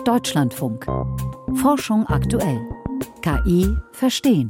Deutschlandfunk. Forschung aktuell. KI verstehen.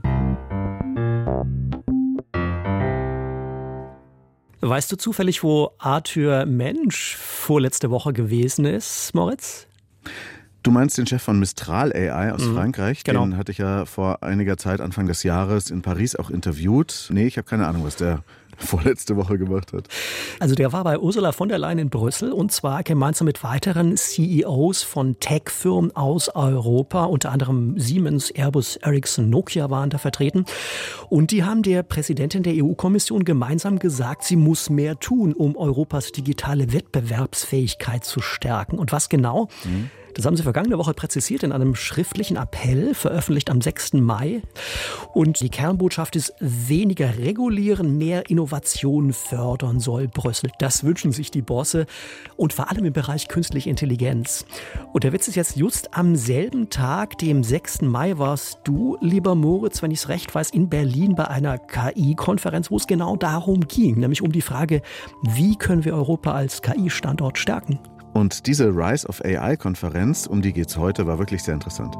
Weißt du zufällig, wo Arthur Mensch vorletzte Woche gewesen ist, Moritz? Du meinst den Chef von Mistral AI aus Frankreich? Genau. Den hatte ich ja vor einiger Zeit, Anfang des Jahres, in Paris auch interviewt. Nee, ich habe keine Ahnung, was der vorletzte Woche gemacht hat. Also der war bei Ursula von der Leyen in Brüssel und zwar gemeinsam mit weiteren CEOs von Tech-Firmen aus Europa, unter anderem Siemens, Airbus, Ericsson, Nokia waren da vertreten. Und die haben der Präsidentin der EU-Kommission gemeinsam gesagt, sie muss mehr tun, um Europas digitale Wettbewerbsfähigkeit zu stärken. Und was genau? Das haben sie vergangene Woche präzisiert in einem schriftlichen Appell, veröffentlicht am 6. Mai. Und die Kernbotschaft ist, weniger regulieren, mehr Innovation fördern soll Brüssel. Das wünschen sich die Bosse und vor allem im Bereich künstliche Intelligenz. Und der Witz ist jetzt, just am selben Tag, dem 6. Mai, warst du, lieber Moritz, wenn ich es recht weiß, in Berlin bei einer KI-Konferenz, wo es genau darum ging, nämlich um die Frage, wie können wir Europa als KI-Standort stärken? Und diese Rise of AI-Konferenz, um die geht's heute, war wirklich sehr interessant.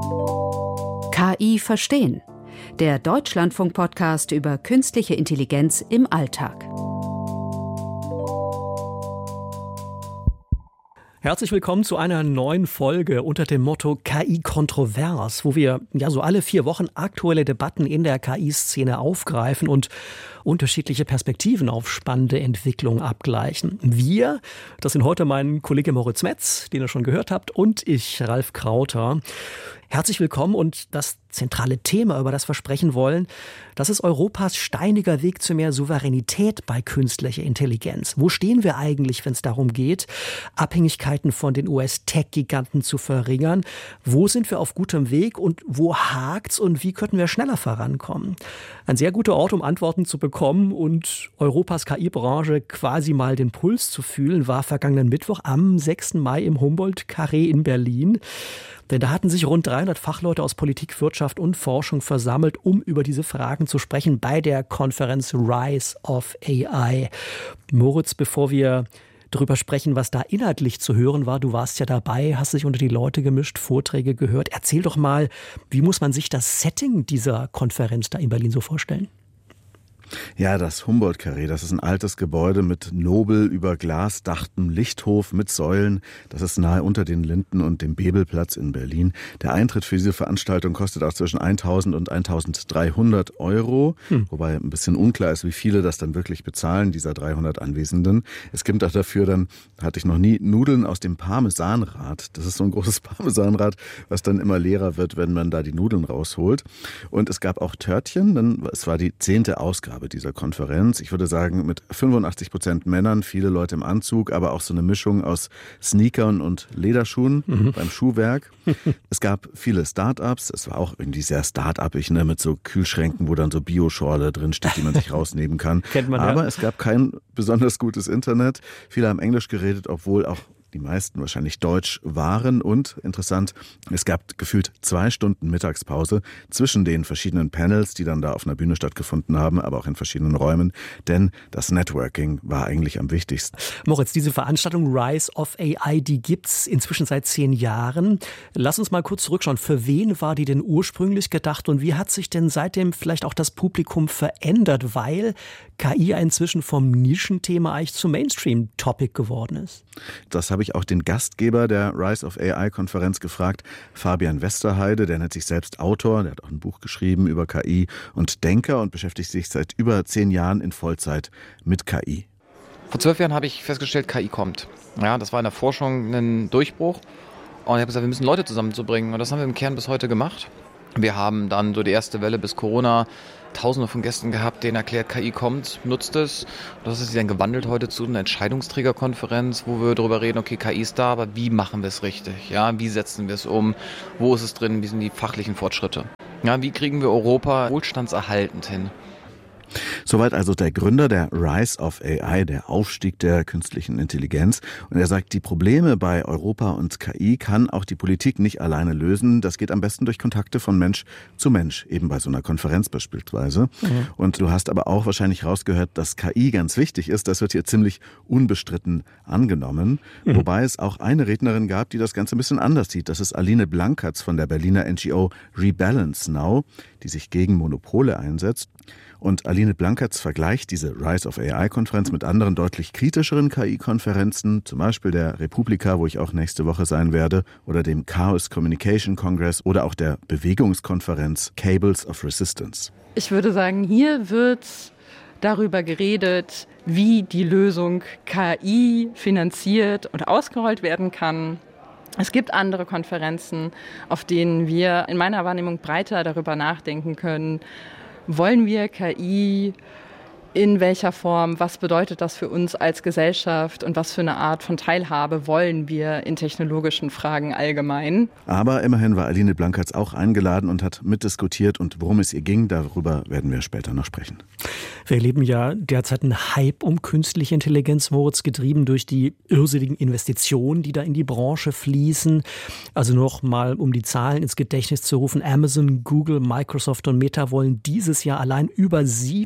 KI verstehen. Der Deutschlandfunk-Podcast über künstliche Intelligenz im Alltag. Herzlich willkommen zu einer neuen Folge unter dem Motto KI kontrovers, wo wir ja so alle 4 Wochen aktuelle Debatten in der KI-Szene aufgreifen und unterschiedliche Perspektiven auf spannende Entwicklungen abgleichen. Wir, das sind heute mein Kollege Moritz Metz, den ihr schon gehört habt, und ich, Ralf Krauter. Herzlich willkommen und das zentrale Thema, über das wir sprechen wollen, das ist Europas steiniger Weg zu mehr Souveränität bei künstlicher Intelligenz. Wo stehen wir eigentlich, wenn es darum geht, Abhängigkeiten von den US-Tech-Giganten zu verringern? Wo sind wir auf gutem Weg und wo hakt's und wie könnten wir schneller vorankommen? Ein sehr guter Ort, um Antworten zu bekommen und Europas KI-Branche quasi mal den Puls zu fühlen, war vergangenen Mittwoch am 6. Mai im Humboldt-Carré in Berlin. Denn da hatten sich rund 300 Fachleute aus Politik, Wirtschaft und Forschung versammelt, um über diese Fragen zu sprechen bei der Konferenz Rise of AI. Moritz, bevor wir darüber sprechen, was da inhaltlich zu hören war, du warst ja dabei, hast dich unter die Leute gemischt, Vorträge gehört. Erzähl doch mal, wie muss man sich das Setting dieser Konferenz da in Berlin so vorstellen? Ja, das Humboldt-Carré, das ist ein altes Gebäude mit nobel überglasdachtem Lichthof mit Säulen. Das ist nahe unter den Linden und dem Bebelplatz in Berlin. Der Eintritt für diese Veranstaltung kostet auch zwischen 1.000 und 1.300 €, wobei ein bisschen unklar ist, wie viele das dann wirklich bezahlen, dieser 300 Anwesenden. Es gibt auch dafür dann, hatte ich noch nie, Nudeln aus dem Parmesanrad. Das ist so ein großes Parmesanrad, was dann immer leerer wird, wenn man da die Nudeln rausholt. Und es gab auch Törtchen, denn es war die 10. Ausgabe dieser Konferenz. Ich würde sagen, mit 85% Männern, viele Leute im Anzug, aber auch so eine Mischung aus Sneakern und Lederschuhen beim Schuhwerk. Es gab viele Start-ups. Es war auch irgendwie sehr Start-upig, ne, mit so Kühlschränken, wo dann so Bioschorle drin steht, die man sich rausnehmen kann. Kennt man, aber ja. es gab kein besonders gutes Internet. Viele haben Englisch geredet, obwohl auch die meisten wahrscheinlich Deutsch waren und, interessant, es gab gefühlt 2 Stunden Mittagspause zwischen den verschiedenen Panels, die dann da auf einer Bühne stattgefunden haben, aber auch in verschiedenen Räumen, denn das Networking war eigentlich am wichtigsten. Moritz, diese Veranstaltung Rise of AI, die gibt's inzwischen seit 10 Jahren. Lass uns mal kurz zurückschauen. Für wen war die denn ursprünglich gedacht und wie hat sich denn seitdem vielleicht auch das Publikum verändert, weil KI inzwischen vom Nischenthema eigentlich zum Mainstream-Topic geworden ist? Das habe ich auch den Gastgeber der Rise of AI-Konferenz gefragt, Fabian Westerheide, der nennt sich selbst Autor, der hat auch ein Buch geschrieben über KI und Denker und beschäftigt sich seit über 10 Jahren in Vollzeit mit KI. Vor 12 Jahren habe ich festgestellt, KI kommt. Ja, das war in der Forschung ein Durchbruch und ich habe gesagt, wir müssen Leute zusammenzubringen und das haben wir im Kern bis heute gemacht. Wir haben dann so die erste Welle bis Corona Tausende von Gästen gehabt, denen erklärt, KI kommt, nutzt es. Das ist dann gewandelt heute zu einer Entscheidungsträgerkonferenz, wo wir darüber reden, okay, KI ist da, aber wie machen wir es richtig? Ja, wie setzen wir es um? Wo ist es drin? Wie sind die fachlichen Fortschritte? Ja, wie kriegen wir Europa wohlstandserhaltend hin? Soweit also der Gründer der Rise of AI, der Aufstieg der künstlichen Intelligenz. Und er sagt, die Probleme bei Europa und KI kann auch die Politik nicht alleine lösen. Das geht am besten durch Kontakte von Mensch zu Mensch, eben bei so einer Konferenz beispielsweise. Und du hast aber auch wahrscheinlich rausgehört, dass KI ganz wichtig ist. Das wird hier ziemlich unbestritten angenommen. Wobei es auch eine Rednerin gab, die das Ganze ein bisschen anders sieht. Das ist Aline Blankertz von der Berliner NGO Rebalance Now, die sich gegen Monopole einsetzt. Und Aline Blankertz vergleicht diese Rise of AI-Konferenz mit anderen deutlich kritischeren KI-Konferenzen, zum Beispiel der Republika, wo ich auch nächste Woche sein werde, oder dem Chaos Communication Congress oder auch der Bewegungskonferenz Cables of Resistance. Ich würde sagen, hier wird darüber geredet, wie die Lösung KI finanziert und ausgerollt werden kann. Es gibt andere Konferenzen, auf denen wir in meiner Wahrnehmung breiter darüber nachdenken können. Wollen wir KI? In welcher Form? Was bedeutet das für uns als Gesellschaft? Und was für eine Art von Teilhabe wollen wir in technologischen Fragen allgemein? Aber immerhin war Aline Blankertz auch eingeladen und hat mitdiskutiert. Und worum es ihr ging, darüber werden wir später noch sprechen. Wir erleben ja derzeit einen Hype um künstliche Intelligenz, Moritz, getrieben durch die irrsinnigen Investitionen, die da in die Branche fließen. Also noch mal, um die Zahlen ins Gedächtnis zu rufen. Amazon, Google, Microsoft und Meta wollen dieses Jahr allein über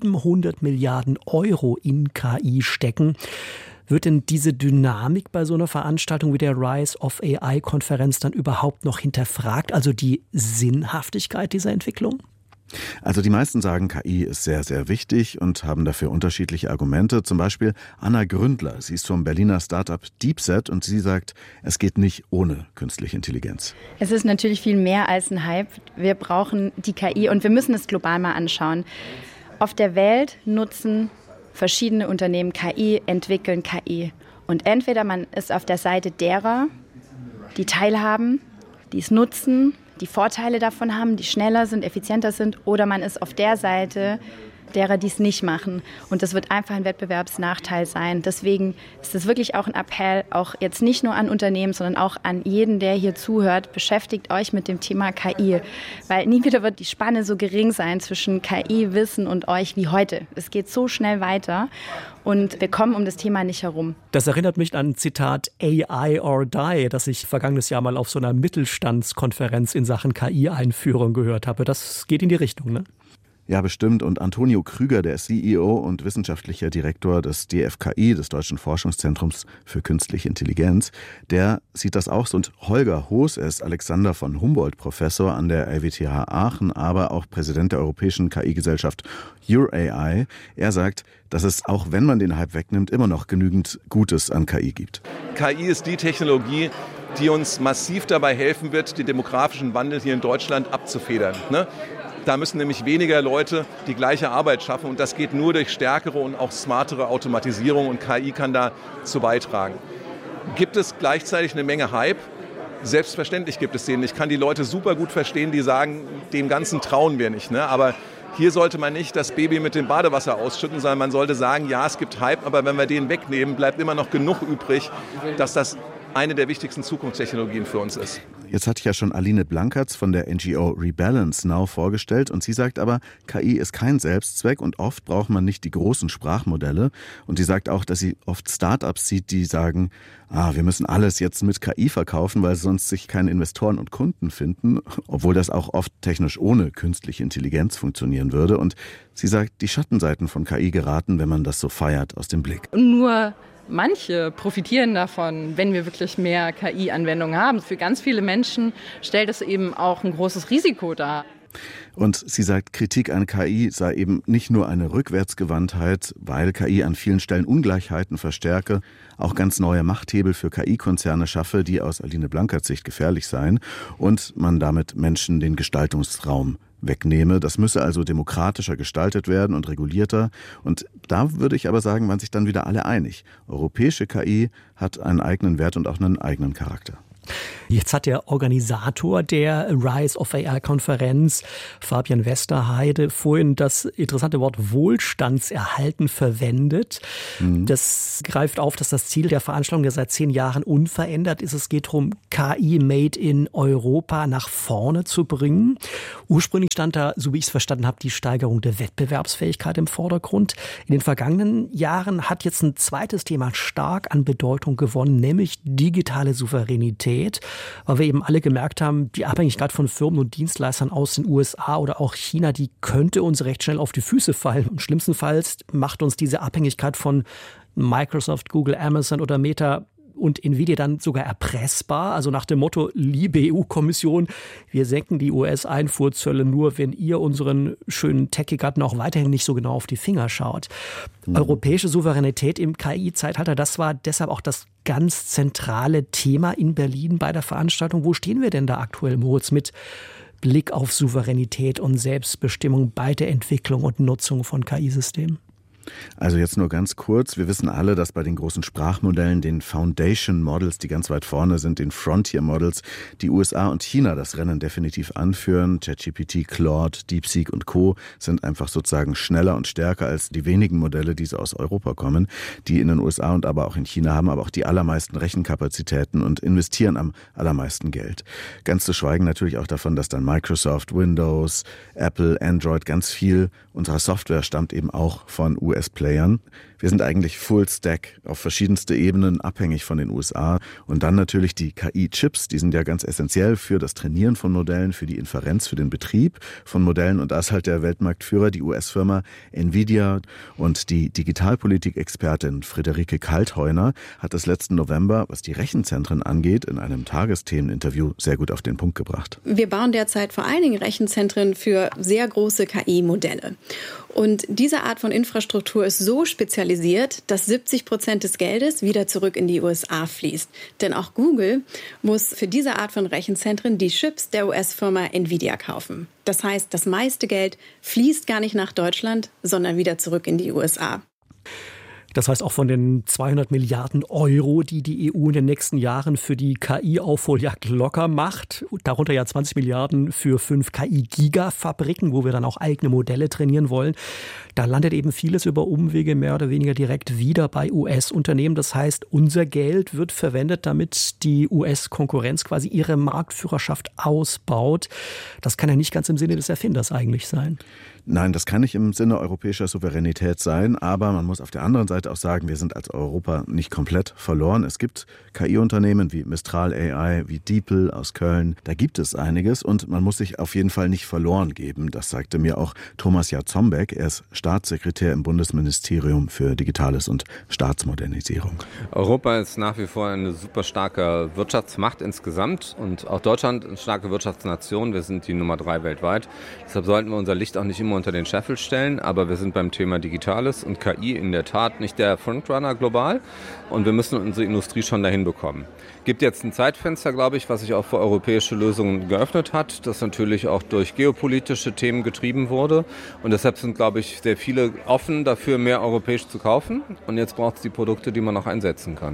700 Milliarden Euro in KI stecken. Wird denn diese Dynamik bei so einer Veranstaltung wie der Rise of AI-Konferenz dann überhaupt noch hinterfragt? Also die Sinnhaftigkeit dieser Entwicklung? Also die meisten sagen, KI ist sehr, sehr wichtig und haben dafür unterschiedliche Argumente. Zum Beispiel Anna Gründler, sie ist vom Berliner Startup DeepSet und sie sagt, es geht nicht ohne künstliche Intelligenz. Es ist natürlich viel mehr als ein Hype. Wir brauchen die KI und wir müssen es global mal anschauen. Auf der Welt nutzen verschiedene Unternehmen KI, entwickeln KI. Und entweder man ist auf der Seite derer, die teilhaben, die es nutzen, die Vorteile davon haben, die schneller sind, effizienter sind, oder man ist auf der Seite derer, die es nicht machen. Und das wird einfach ein Wettbewerbsnachteil sein. Deswegen ist es wirklich auch ein Appell, auch jetzt nicht nur an Unternehmen, sondern auch an jeden, der hier zuhört, beschäftigt euch mit dem Thema KI. Weil nie wieder wird die Spanne so gering sein zwischen KI-Wissen und euch wie heute. Es geht so schnell weiter und wir kommen um das Thema nicht herum. Das erinnert mich an ein Zitat AI or Die, das ich vergangenes Jahr mal auf so einer Mittelstandskonferenz in Sachen KI-Einführung gehört habe. Das geht in die Richtung, ne? Ja, bestimmt. Und Antonio Krüger, der CEO und wissenschaftlicher Direktor des DFKI, des Deutschen Forschungszentrums für Künstliche Intelligenz, der sieht das auch so. Und Holger Hoos, er ist Alexander von Humboldt Professor an der RWTH Aachen, aber auch Präsident der europäischen KI-Gesellschaft EurAI. Er sagt, dass es, auch wenn man den Hype wegnimmt, immer noch genügend Gutes an KI gibt. KI ist die Technologie, die uns massiv dabei helfen wird, den demografischen Wandel hier in Deutschland abzufedern, ne? Da müssen nämlich weniger Leute die gleiche Arbeit schaffen und das geht nur durch stärkere und auch smartere Automatisierung und KI kann dazu beitragen. Gibt es gleichzeitig eine Menge Hype? Selbstverständlich gibt es den. Ich kann die Leute super gut verstehen, die sagen, dem Ganzen trauen wir nicht, ne? Aber hier sollte man nicht das Baby mit dem Badewasser ausschütten, sondern man sollte sagen, ja, es gibt Hype, aber wenn wir den wegnehmen, bleibt immer noch genug übrig, dass das eine der wichtigsten Zukunftstechnologien für uns ist. Jetzt hatte ich ja schon Aline Blankertz von der NGO Rebalance Now vorgestellt und sie sagt aber, KI ist kein Selbstzweck und oft braucht man nicht die großen Sprachmodelle. Und sie sagt auch, dass sie oft Startups sieht, die sagen, wir müssen alles jetzt mit KI verkaufen, weil sonst sich keine Investoren und Kunden finden, obwohl das auch oft technisch ohne künstliche Intelligenz funktionieren würde. Und sie sagt, die Schattenseiten von KI geraten, wenn man das so feiert, aus dem Blick. Nur manche profitieren davon, wenn wir wirklich mehr KI-Anwendungen haben. Für ganz viele Menschen stellt es eben auch ein großes Risiko dar. Und sie sagt, Kritik an KI sei eben nicht nur eine Rückwärtsgewandtheit, weil KI an vielen Stellen Ungleichheiten verstärke, auch ganz neue Machthebel für KI-Konzerne schaffe, die aus Aline Blankertz Sicht gefährlich seien und man damit Menschen den Gestaltungsraum wegnehme. Das müsse also demokratischer gestaltet werden und regulierter. Und da würde ich aber sagen, waren sich dann wieder alle einig. Europäische KI hat einen eigenen Wert und auch einen eigenen Charakter. Jetzt hat der Organisator der Rise of AI-Konferenz, Fabian Westerheide, vorhin das interessante Wort Wohlstandserhalten verwendet. Das greift auf, dass das Ziel der Veranstaltung ja seit 10 Jahren unverändert ist. Es geht darum, KI made in Europa nach vorne zu bringen. Ursprünglich stand da, so wie ich es verstanden habe, die Steigerung der Wettbewerbsfähigkeit im Vordergrund. In den vergangenen Jahren hat jetzt ein zweites Thema stark an Bedeutung gewonnen, nämlich digitale Souveränität. Weil wir eben alle gemerkt haben, die Abhängigkeit von Firmen und Dienstleistern aus den USA oder auch China, die könnte uns recht schnell auf die Füße fallen. Und schlimmstenfalls macht uns diese Abhängigkeit von Microsoft, Google, Amazon oder Meta und Nvidia dann sogar erpressbar. Also nach dem Motto, liebe EU-Kommission, wir senken die US-Einfuhrzölle nur, wenn ihr unseren schönen Tech-Giganten auch weiterhin nicht so genau auf die Finger schaut. Europäische Souveränität im KI-Zeitalter, das war deshalb auch das ganz zentrale Thema in Berlin bei der Veranstaltung. Wo stehen wir denn da aktuell, Moritz, mit Blick auf Souveränität und Selbstbestimmung bei der Entwicklung und Nutzung von KI-Systemen? Also jetzt nur ganz kurz. Wir wissen alle, dass bei den großen Sprachmodellen, den Foundation Models, die ganz weit vorne sind, den Frontier Models, die USA und China das Rennen definitiv anführen. ChatGPT, Claude, DeepSeek und Co. sind einfach sozusagen schneller und stärker als die wenigen Modelle, die so aus Europa kommen, die in den USA und aber auch in China haben, aber auch die allermeisten Rechenkapazitäten und investieren am allermeisten Geld. Ganz zu schweigen natürlich auch davon, dass dann Microsoft, Windows, Apple, Android, ganz viel unserer Software stammt eben auch von US-Playern. Wir sind eigentlich Full Stack auf verschiedenste Ebenen abhängig von den USA. Und dann natürlich die KI-Chips, die sind ja ganz essentiell für das Trainieren von Modellen, für die Inferenz, für den Betrieb von Modellen. Und da ist halt der Weltmarktführer, die US-Firma Nvidia. Und die Digitalpolitik-Expertin Friederike Kaltheuner hat das letzten November, was die Rechenzentren angeht, in einem Tagesthemeninterview sehr gut auf den Punkt gebracht. Wir bauen derzeit vor allen Dingen Rechenzentren für sehr große KI-Modelle. Und diese Art von Infrastruktur ist so spezialisiert, dass 70% des Geldes wieder zurück in die USA fließt. Denn auch Google muss für diese Art von Rechenzentren die Chips der US-Firma Nvidia kaufen. Das heißt, das meiste Geld fließt gar nicht nach Deutschland, sondern wieder zurück in die USA. Das heißt, auch von den 200 Milliarden Euro, die die EU in den nächsten Jahren für die KI-Aufholjagd locker macht, darunter ja 20 Milliarden für 5 KI-Gigafabriken, wo wir dann auch eigene Modelle trainieren wollen, da landet eben vieles über Umwege mehr oder weniger direkt wieder bei US-Unternehmen. Das heißt, unser Geld wird verwendet, damit die US-Konkurrenz quasi ihre Marktführerschaft ausbaut. Das kann ja nicht ganz im Sinne des Erfinders eigentlich sein. Nein, das kann nicht im Sinne europäischer Souveränität sein, aber man muss auf der anderen Seite auch sagen, wir sind als Europa nicht komplett verloren. Es gibt KI-Unternehmen wie Mistral AI, wie DeepL aus Köln, da gibt es einiges und man muss sich auf jeden Fall nicht verloren geben. Das sagte mir auch Thomas Jarzombeck, er ist Staatssekretär im Bundesministerium für Digitales und Staatsmodernisierung. Europa ist nach wie vor eine super starke Wirtschaftsmacht insgesamt und auch Deutschland eine starke Wirtschaftsnation. Wir sind die Nummer 3 weltweit. Deshalb sollten wir unser Licht auch nicht immer unter den Scheffel stellen, aber wir sind beim Thema Digitales und KI in der Tat nicht der Frontrunner global und wir müssen unsere Industrie schon dahin bekommen. Gibt jetzt ein Zeitfenster, glaube ich, was sich auch für europäische Lösungen geöffnet hat, das natürlich auch durch geopolitische Themen getrieben wurde und deshalb sind, glaube ich, sehr viele offen dafür, mehr europäisch zu kaufen und jetzt braucht es die Produkte, die man auch einsetzen kann.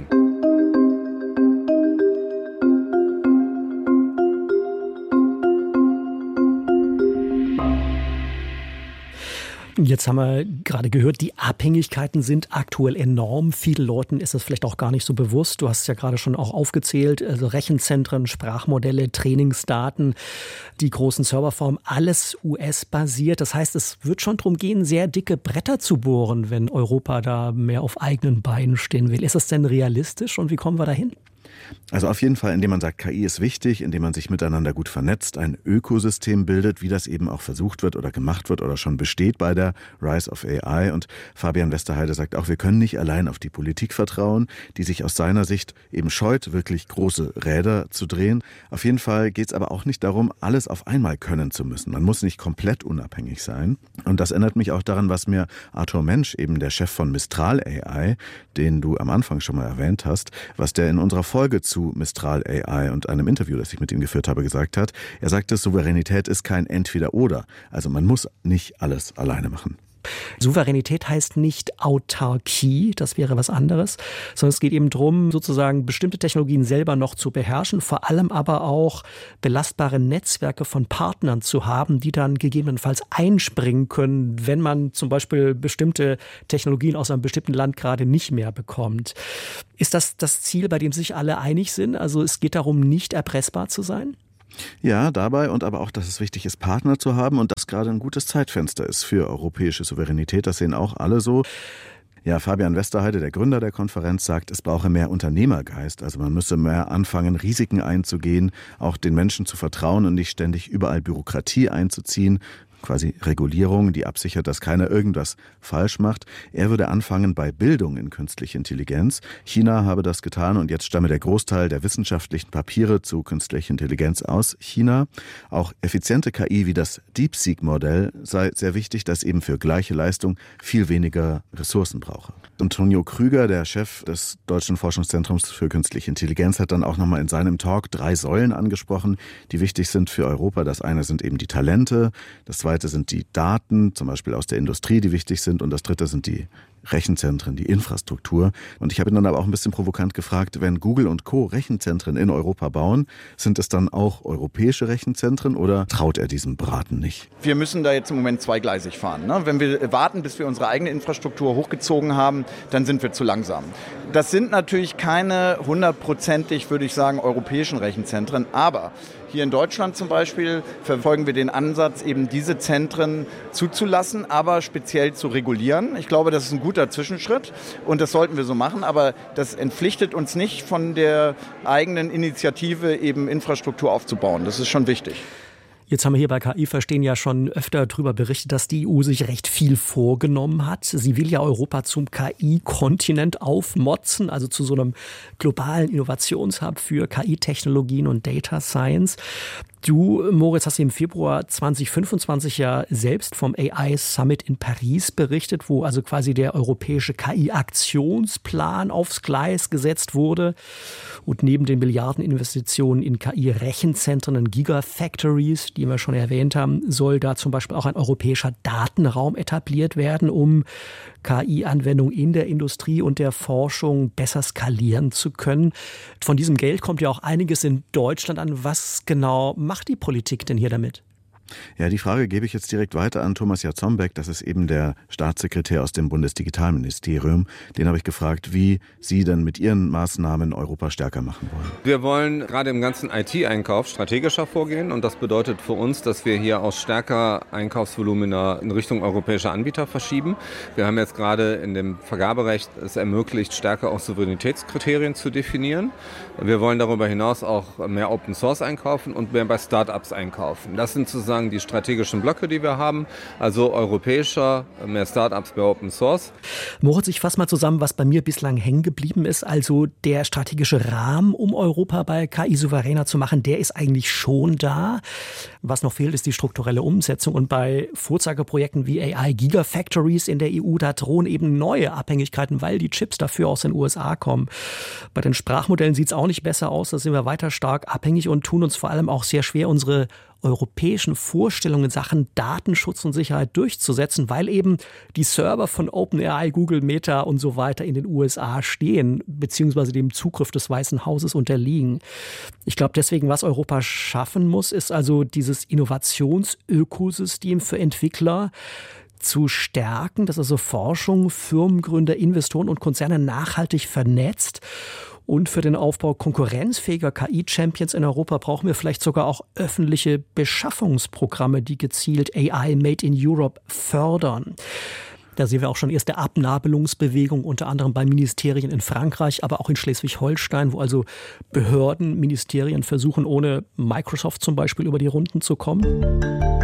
Jetzt haben wir gerade gehört, die Abhängigkeiten sind aktuell enorm. Vielen Leuten ist es vielleicht auch gar nicht so bewusst. Du hast es ja gerade schon auch aufgezählt. Also Rechenzentren, Sprachmodelle, Trainingsdaten, die großen Serverfarmen, alles US-basiert. Das heißt, es wird schon darum gehen, sehr dicke Bretter zu bohren, wenn Europa da mehr auf eigenen Beinen stehen will. Ist das denn realistisch und wie kommen wir dahin? Also auf jeden Fall, indem man sagt, KI ist wichtig, indem man sich miteinander gut vernetzt, ein Ökosystem bildet, wie das eben auch versucht wird oder gemacht wird oder schon besteht bei der Rise of AI. Und Fabian Westerheide sagt auch, wir können nicht allein auf die Politik vertrauen, die sich aus seiner Sicht eben scheut, wirklich große Räder zu drehen. Auf jeden Fall geht es aber auch nicht darum, alles auf einmal können zu müssen. Man muss nicht komplett unabhängig sein. Und das erinnert mich auch daran, was mir Arthur Mensch, eben der Chef von Mistral AI, den du am Anfang schon mal erwähnt hast, was der in unserer Folge zu Mistral AI und einem Interview, das ich mit ihm geführt habe, gesagt hat. Er sagte, Souveränität ist kein Entweder-Oder. Also man muss nicht alles alleine machen. Souveränität heißt nicht Autarkie, das wäre was anderes, sondern es geht eben darum, sozusagen bestimmte Technologien selber noch zu beherrschen, vor allem aber auch belastbare Netzwerke von Partnern zu haben, die dann gegebenenfalls einspringen können, wenn man zum Beispiel bestimmte Technologien aus einem bestimmten Land gerade nicht mehr bekommt. Ist das das Ziel, bei dem sich alle einig sind? Also es geht darum, nicht erpressbar zu sein? Ja, dabei und aber auch, dass es wichtig ist, Partner zu haben und dass gerade ein gutes Zeitfenster ist für europäische Souveränität. Das sehen auch alle so. Ja, Fabian Westerheide, der Gründer der Konferenz, sagt, es brauche mehr Unternehmergeist. Also man müsse mehr anfangen, Risiken einzugehen, auch den Menschen zu vertrauen und nicht ständig überall Bürokratie einzuziehen. Quasi Regulierung, die absichert, dass keiner irgendwas falsch macht. Er würde anfangen bei Bildung in künstliche Intelligenz. China habe das getan und jetzt stamme der Großteil der wissenschaftlichen Papiere zu künstlicher Intelligenz aus China. Auch effiziente KI wie das DeepSeek-Modell sei sehr wichtig, das eben für gleiche Leistung viel weniger Ressourcen brauche. Antonio Krüger, der Chef des Deutschen Forschungszentrums für künstliche Intelligenz, hat dann auch nochmal in seinem Talk 3 Säulen angesprochen, die wichtig sind für Europa. Das eine sind eben die Talente, das zweite sind die Daten, zum Beispiel aus der Industrie, die wichtig sind. Und das dritte sind die Rechenzentren, die Infrastruktur. Und ich habe ihn dann aber auch ein bisschen provokant gefragt, wenn Google und Co. Rechenzentren in Europa bauen, sind es dann auch europäische Rechenzentren oder traut er diesem Braten nicht? Wir müssen da jetzt im Moment zweigleisig fahren. Ne? Wenn wir warten, bis wir unsere eigene Infrastruktur hochgezogen haben, dann sind wir zu langsam. Das sind natürlich keine 100%, würde ich sagen, europäischen Rechenzentren, aber hier in Deutschland zum Beispiel verfolgen wir den Ansatz, eben diese Zentren zuzulassen, aber speziell zu regulieren. Ich glaube, das ist ein guter Zwischenschritt und das sollten wir so machen, aber das entpflichtet uns nicht von der eigenen Initiative, eben Infrastruktur aufzubauen. Das ist schon wichtig. Jetzt haben wir hier bei KI Verstehen ja schon öfter darüber berichtet, dass die EU sich recht viel vorgenommen hat. Sie will ja Europa zum KI-Kontinent aufmotzen, also zu so einem globalen Innovationshub für KI-Technologien und Data Science. Du, Moritz, hast im Februar 2025 ja selbst vom AI Summit in Paris berichtet, wo also quasi der europäische KI-Aktionsplan aufs Gleis gesetzt wurde. Und neben den Milliardeninvestitionen in KI-Rechenzentren und Gigafactories, die wir schon erwähnt haben, soll da zum Beispiel auch ein europäischer Datenraum etabliert werden, um KI-Anwendungen in der Industrie und der Forschung besser skalieren zu können. Von diesem Geld kommt ja auch einiges in Deutschland an. Was genau macht die Politik denn hier damit? Ja, die Frage gebe ich jetzt direkt weiter an Thomas Jarzombeck. Das ist eben der Staatssekretär aus dem Bundesdigitalministerium. Den habe ich gefragt, wie Sie denn mit Ihren Maßnahmen Europa stärker machen wollen. Wir wollen gerade im ganzen IT-Einkauf strategischer vorgehen. Und das bedeutet für uns, dass wir hier auch stärker Einkaufsvolumina in Richtung europäischer Anbieter verschieben. Wir haben jetzt gerade in dem Vergaberecht es ermöglicht, stärker auch Souveränitätskriterien zu definieren. Wir wollen darüber hinaus auch mehr Open Source einkaufen und mehr bei Startups einkaufen. Das sind sozusagen die strategischen Blöcke, die wir haben, also europäischer, mehr Startups, mehr Open Source. Moritz, ich fasse mal zusammen, was bei mir bislang hängen geblieben ist. Also der strategische Rahmen, um Europa bei KI souveräner zu machen, der ist eigentlich schon da. Was noch fehlt, ist die strukturelle Umsetzung. Und bei Vorzeigeprojekten wie AI Gigafactories in der EU, da drohen eben neue Abhängigkeiten, weil die Chips dafür aus den USA kommen. Bei den Sprachmodellen sieht es auch nicht besser aus. Da sind wir weiter stark abhängig und tun uns vor allem auch sehr schwer, unsere europäischen Vorstellungen in Sachen Datenschutz und Sicherheit durchzusetzen, weil eben die Server von OpenAI, Google, Meta und so weiter in den USA stehen, beziehungsweise dem Zugriff des Weißen Hauses unterliegen. Ich glaube deswegen, was Europa schaffen muss, ist also dieses Innovationsökosystem für Entwickler zu stärken, dass also Forschung, Firmengründer, Investoren und Konzerne nachhaltig vernetzt. Und für den Aufbau konkurrenzfähiger KI-Champions in Europa brauchen wir vielleicht sogar auch öffentliche Beschaffungsprogramme, die gezielt AI Made in Europe fördern. Da sehen wir auch schon erste Abnabelungsbewegungen, unter anderem bei Ministerien in Frankreich, aber auch in Schleswig-Holstein, wo also Behörden, Ministerien versuchen, ohne Microsoft zum Beispiel über die Runden zu kommen.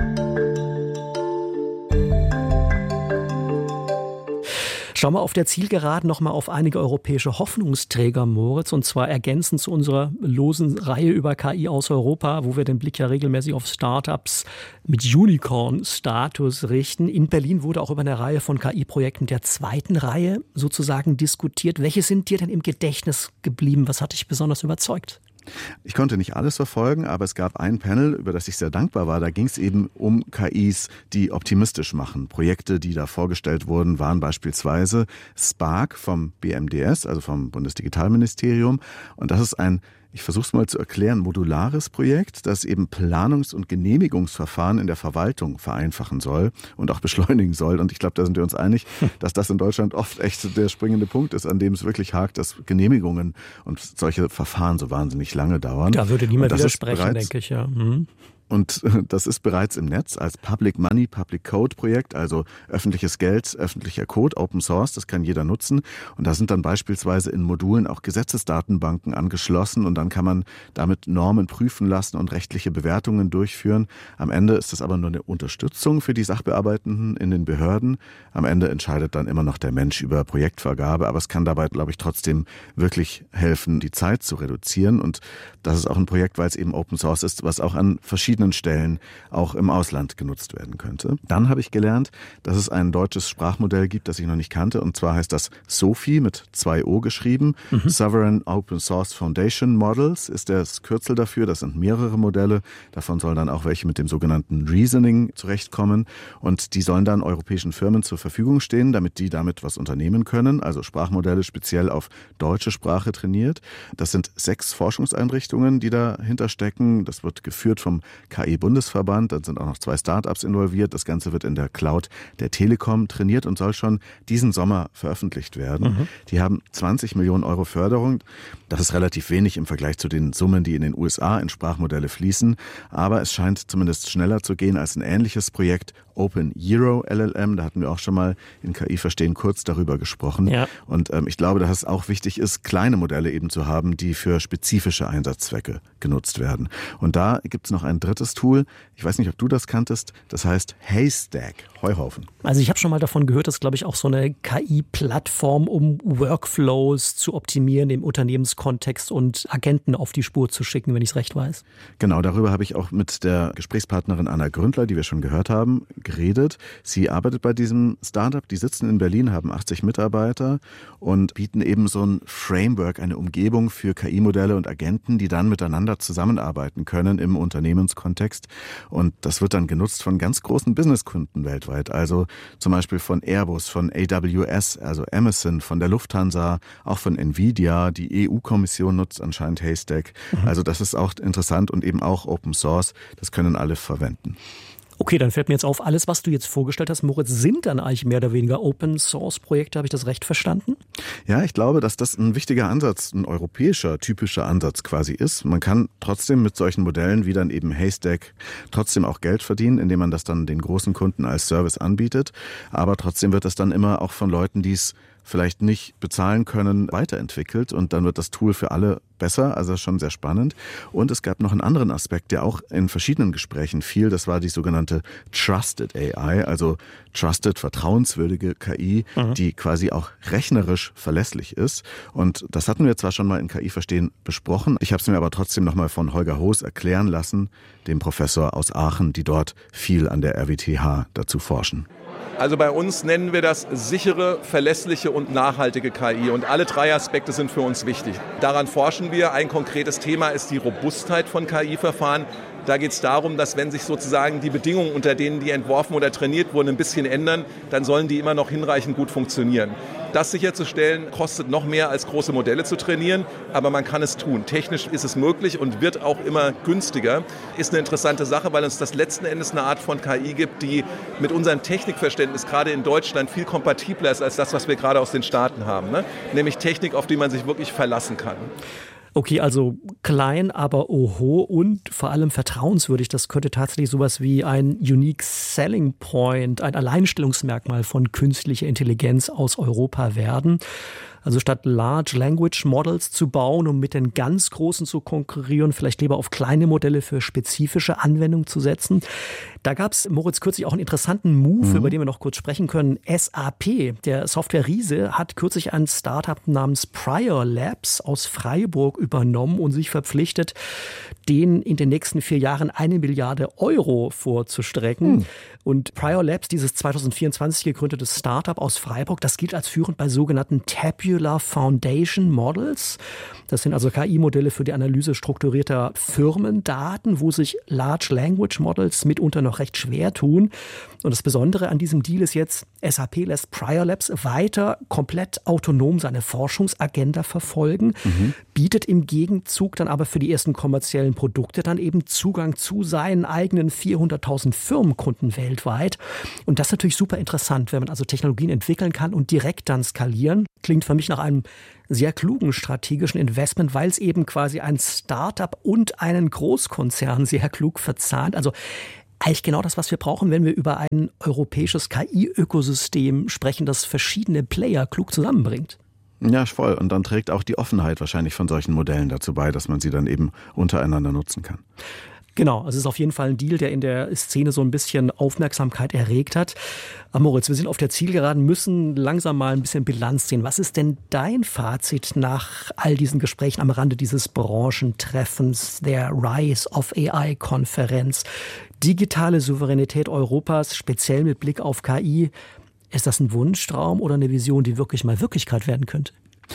Schauen wir auf der Zielgeraden noch mal auf einige europäische Hoffnungsträger, Moritz, und zwar ergänzend zu unserer losen Reihe über KI aus Europa, wo wir den Blick ja regelmäßig auf Startups mit Unicorn-Status richten. In Berlin wurde auch über eine Reihe von KI-Projekten der zweiten Reihe sozusagen diskutiert. Welche sind dir denn im Gedächtnis geblieben? Was hat dich besonders überzeugt? Ich konnte nicht alles verfolgen, aber es gab ein Panel, über das ich sehr dankbar war. Da ging es eben um KIs, die optimistisch machen. Projekte, die da vorgestellt wurden, waren beispielsweise Spark vom BMDS, also vom Bundesdigitalministerium. Und das ist ein, ich versuche es mal zu erklären, modulares Projekt, das eben Planungs- und Genehmigungsverfahren in der Verwaltung vereinfachen soll und auch beschleunigen soll. Und ich glaube, da sind wir uns einig, dass das in Deutschland oft echt der springende Punkt ist, an dem es wirklich hakt, dass Genehmigungen und solche Verfahren so wahnsinnig lange dauern. Da würde niemand widersprechen, denke ich, ja. Und das ist bereits im Netz als Public Money, Public Code Projekt, also öffentliches Geld, öffentlicher Code, Open Source, das kann jeder nutzen. Und da sind dann beispielsweise in Modulen auch Gesetzesdatenbanken angeschlossen und dann kann man damit Normen prüfen lassen und rechtliche Bewertungen durchführen. Am Ende ist das aber nur eine Unterstützung für die Sachbearbeitenden in den Behörden. Am Ende entscheidet dann immer noch der Mensch über Projektvergabe, aber es kann dabei, glaube ich, trotzdem wirklich helfen, die Zeit zu reduzieren. Und das ist auch ein Projekt, weil es eben Open Source ist, was auch an verschiedenen Stellen auch im Ausland genutzt werden könnte. Dann habe ich gelernt, dass es ein deutsches Sprachmodell gibt, das ich noch nicht kannte, und zwar heißt das SOFI mit 2 O geschrieben. Sovereign Open Source Foundation Models ist das Kürzel dafür. Das sind mehrere Modelle. Davon sollen dann auch welche mit dem sogenannten Reasoning zurechtkommen und die sollen dann europäischen Firmen zur Verfügung stehen, damit die damit was unternehmen können. Also Sprachmodelle speziell auf deutsche Sprache trainiert. Das sind 6 Forschungseinrichtungen, die dahinter stecken. Das wird geführt vom KI-Bundesverband, dann sind auch noch 2 Startups involviert. Das Ganze wird in der Cloud der Telekom trainiert und soll schon diesen Sommer veröffentlicht werden. Die haben 20 Millionen Euro Förderung. Das ist relativ wenig im Vergleich zu den Summen, die in den USA in Sprachmodelle fließen. Aber es scheint zumindest schneller zu gehen als ein ähnliches Projekt, Open Euro LLM. Da hatten wir auch schon mal in KI Verstehen kurz darüber gesprochen. Ja. Und ich glaube, dass es auch wichtig ist, kleine Modelle eben zu haben, die für spezifische Einsatzzwecke genutzt werden. Und da gibt es noch ein drittes Tool. Ich weiß nicht, ob du das kanntest. Das heißt Haystack, Heuhaufen. Also ich habe schon mal davon gehört, das ist, glaube ich, auch so eine KI-Plattform, um Workflows zu optimieren im Unternehmenskontext und Agenten auf die Spur zu schicken, wenn ich es recht weiß. Genau, darüber habe ich auch mit der Gesprächspartnerin Anna Gründler, die wir schon gehört haben, geredet. Sie arbeitet bei diesem Startup, die sitzen in Berlin, haben 80 Mitarbeiter und bieten eben so ein Framework, eine Umgebung für KI-Modelle und Agenten, die dann miteinander zusammenarbeiten können im Unternehmenskontext. Und das wird dann genutzt von ganz großen Businesskunden weltweit, also zum Beispiel von Airbus, von AWS, also Amazon, von der Lufthansa, auch von Nvidia. Die EU-Kommission nutzt anscheinend Haystack. Also das ist auch interessant und eben auch Open Source. Das können alle verwenden. Okay, dann fällt mir jetzt auf, alles, was du jetzt vorgestellt hast, Moritz, sind dann eigentlich mehr oder weniger Open-Source-Projekte. Habe ich das recht verstanden? Ja, ich glaube, dass das ein wichtiger Ansatz, ein europäischer, typischer Ansatz quasi ist. Man kann trotzdem mit solchen Modellen wie dann eben Haystack trotzdem auch Geld verdienen, indem man das dann den großen Kunden als Service anbietet. Aber trotzdem wird das dann immer auch von Leuten, die es vielleicht nicht bezahlen können, weiterentwickelt und dann wird das Tool für alle besser, also schon sehr spannend. Und es gab noch einen anderen Aspekt, der auch in verschiedenen Gesprächen fiel, das war die sogenannte Trusted AI, also Trusted, vertrauenswürdige KI, die quasi auch rechnerisch verlässlich ist. Und das hatten wir zwar schon mal in KI Verstehen besprochen, ich habe es mir aber trotzdem nochmal von Holger Hoos erklären lassen, dem Professor aus Aachen, die dort viel an der RWTH dazu forschen. Also bei uns nennen wir das sichere, verlässliche und nachhaltige KI. Und alle 3 Aspekte sind für uns wichtig. Daran forschen wir. Ein konkretes Thema ist die Robustheit von KI-Verfahren. Da geht es darum, dass wenn sich sozusagen die Bedingungen, unter denen die entworfen oder trainiert wurden, ein bisschen ändern, dann sollen die immer noch hinreichend gut funktionieren. Das sicherzustellen, kostet noch mehr als große Modelle zu trainieren, aber man kann es tun. Technisch ist es möglich und wird auch immer günstiger. Ist eine interessante Sache, weil uns das letzten Endes eine Art von KI gibt, die mit unserem Technikverständnis gerade in Deutschland viel kompatibler ist als das, was wir gerade aus den Staaten haben. Nämlich Technik, auf die man sich wirklich verlassen kann. Okay, also klein, aber oho und vor allem vertrauenswürdig. Das könnte tatsächlich sowas wie ein Unique Selling Point, ein Alleinstellungsmerkmal von künstlicher Intelligenz aus Europa werden. Also statt Large Language Models zu bauen, um mit den ganz Großen zu konkurrieren, vielleicht lieber auf kleine Modelle für spezifische Anwendungen zu setzen. Da gab es, Moritz, kürzlich auch einen interessanten Move, über den wir noch kurz sprechen können. SAP, der Software-Riese, hat kürzlich ein Startup namens Prior Labs aus Freiburg übernommen und sich verpflichtet, denen in den nächsten 4 Jahren 1 Milliarde Euro vorzustrecken. Und Prior Labs, dieses 2024 gegründete Startup aus Freiburg, das gilt als führend bei sogenannten Tabular Granular Foundation Models. Das sind also KI-Modelle für die Analyse strukturierter Firmendaten, wo sich Large Language Models mitunter noch recht schwer tun. Und das Besondere an diesem Deal ist jetzt, SAP lässt Prior Labs weiter komplett autonom seine Forschungsagenda verfolgen, bietet im Gegenzug dann aber für die ersten kommerziellen Produkte dann eben Zugang zu seinen eigenen 400.000 Firmenkunden weltweit. Und das ist natürlich super interessant, wenn man also Technologien entwickeln kann und direkt dann skalieren. Klingt für mich nach einem sehr klugen strategischen Investment, weil es eben quasi ein Start-up und einen Großkonzern sehr klug verzahnt. Also eigentlich genau das, was wir brauchen, wenn wir über ein europäisches KI-Ökosystem sprechen, das verschiedene Player klug zusammenbringt. Ja, voll. Und dann trägt auch die Offenheit wahrscheinlich von solchen Modellen dazu bei, dass man sie dann eben untereinander nutzen kann. Genau, also es ist auf jeden Fall ein Deal, der in der Szene so ein bisschen Aufmerksamkeit erregt hat. Aber Moritz, wir sind auf der Zielgeraden, müssen langsam mal ein bisschen Bilanz ziehen. Was ist denn dein Fazit nach all diesen Gesprächen am Rande dieses Branchentreffens, der Rise of AI-Konferenz? Digitale Souveränität Europas, speziell mit Blick auf KI. Ist das ein Wunschtraum oder eine Vision, die wirklich mal Wirklichkeit werden könnte?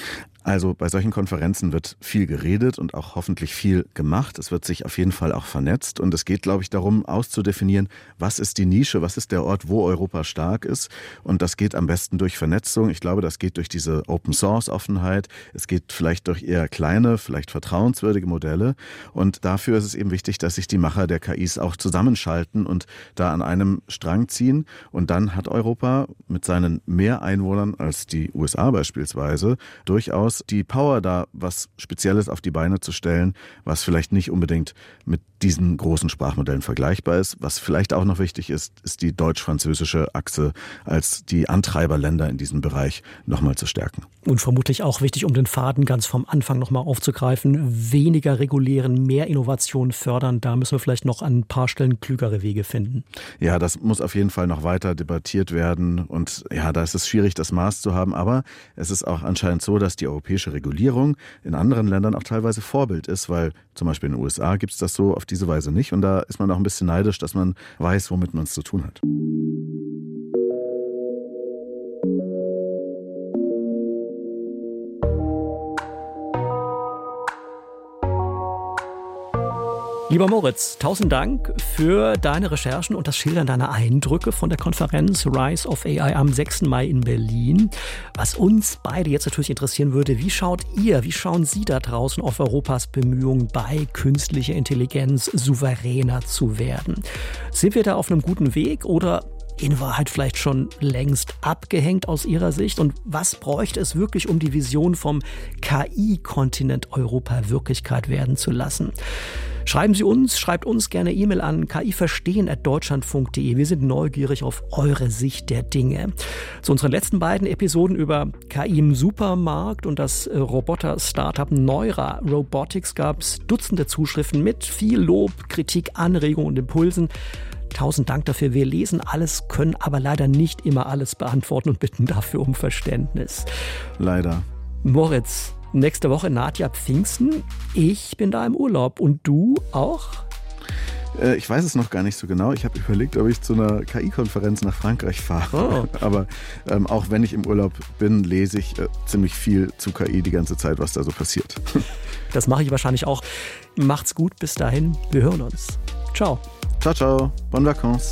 Also bei solchen Konferenzen wird viel geredet und auch hoffentlich viel gemacht. Es wird sich auf jeden Fall auch vernetzt und es geht, glaube ich, darum auszudefinieren, was ist die Nische, was ist der Ort, wo Europa stark ist, und das geht am besten durch Vernetzung. Ich glaube, das geht durch diese Open-Source-Offenheit. Es geht vielleicht durch eher kleine, vielleicht vertrauenswürdige Modelle, und dafür ist es eben wichtig, dass sich die Macher der KIs auch zusammenschalten und da an einem Strang ziehen, und dann hat Europa mit seinen mehr Einwohnern als die USA beispielsweise durchaus die Power, da was Spezielles auf die Beine zu stellen, was vielleicht nicht unbedingt mit diesen großen Sprachmodellen vergleichbar ist. Was vielleicht auch noch wichtig ist, ist die deutsch-französische Achse als die Antreiberländer in diesem Bereich nochmal zu stärken. Und vermutlich auch wichtig, um den Faden ganz vom Anfang nochmal aufzugreifen, weniger regulieren, mehr Innovationen fördern. Da müssen wir vielleicht noch an ein paar Stellen klügere Wege finden. Ja, das muss auf jeden Fall noch weiter debattiert werden. Und ja, da ist es schwierig, das Maß zu haben. Aber es ist auch anscheinend so, dass die europäische Regulierung in anderen Ländern auch teilweise Vorbild ist, weil zum Beispiel in den USA gibt es das so auf diese Weise nicht. Und da ist man auch ein bisschen neidisch, dass man weiß, womit man es zu tun hat. Lieber Moritz, 1000 Dank für deine Recherchen und das Schildern deiner Eindrücke von der Konferenz Rise of AI am 6. Mai in Berlin. Was uns beide jetzt natürlich interessieren würde, wie schauen Sie da draußen auf Europas Bemühungen, bei künstlicher Intelligenz souveräner zu werden? Sind wir da auf einem guten Weg oder in Wahrheit vielleicht schon längst abgehängt aus Ihrer Sicht? Und was bräuchte es wirklich, um die Vision vom KI-Kontinent Europa Wirklichkeit werden zu lassen? Schreibt uns gerne E-Mail an kiverstehen@deutschlandfunk.de. Wir sind neugierig auf eure Sicht der Dinge. Zu unseren letzten beiden Episoden über KI im Supermarkt und das Roboter-Startup Neura Robotics gab es Dutzende Zuschriften mit viel Lob, Kritik, Anregungen und Impulsen. 1000 Dank dafür. Wir lesen alles, können aber leider nicht immer alles beantworten und bitten dafür um Verständnis. Leider. Moritz, nächste Woche naht ja Pfingsten. Ich bin da im Urlaub. Und du auch? Ich weiß es noch gar nicht so genau. Ich habe überlegt, ob ich zu einer KI-Konferenz nach Frankreich fahre. Oh. Aber auch wenn ich im Urlaub bin, lese ich ziemlich viel zu KI die ganze Zeit, was da so passiert. Das mache ich wahrscheinlich auch. Macht's gut, bis dahin. Wir hören uns. Ciao. Ciao, ciao. Bonnes vacances.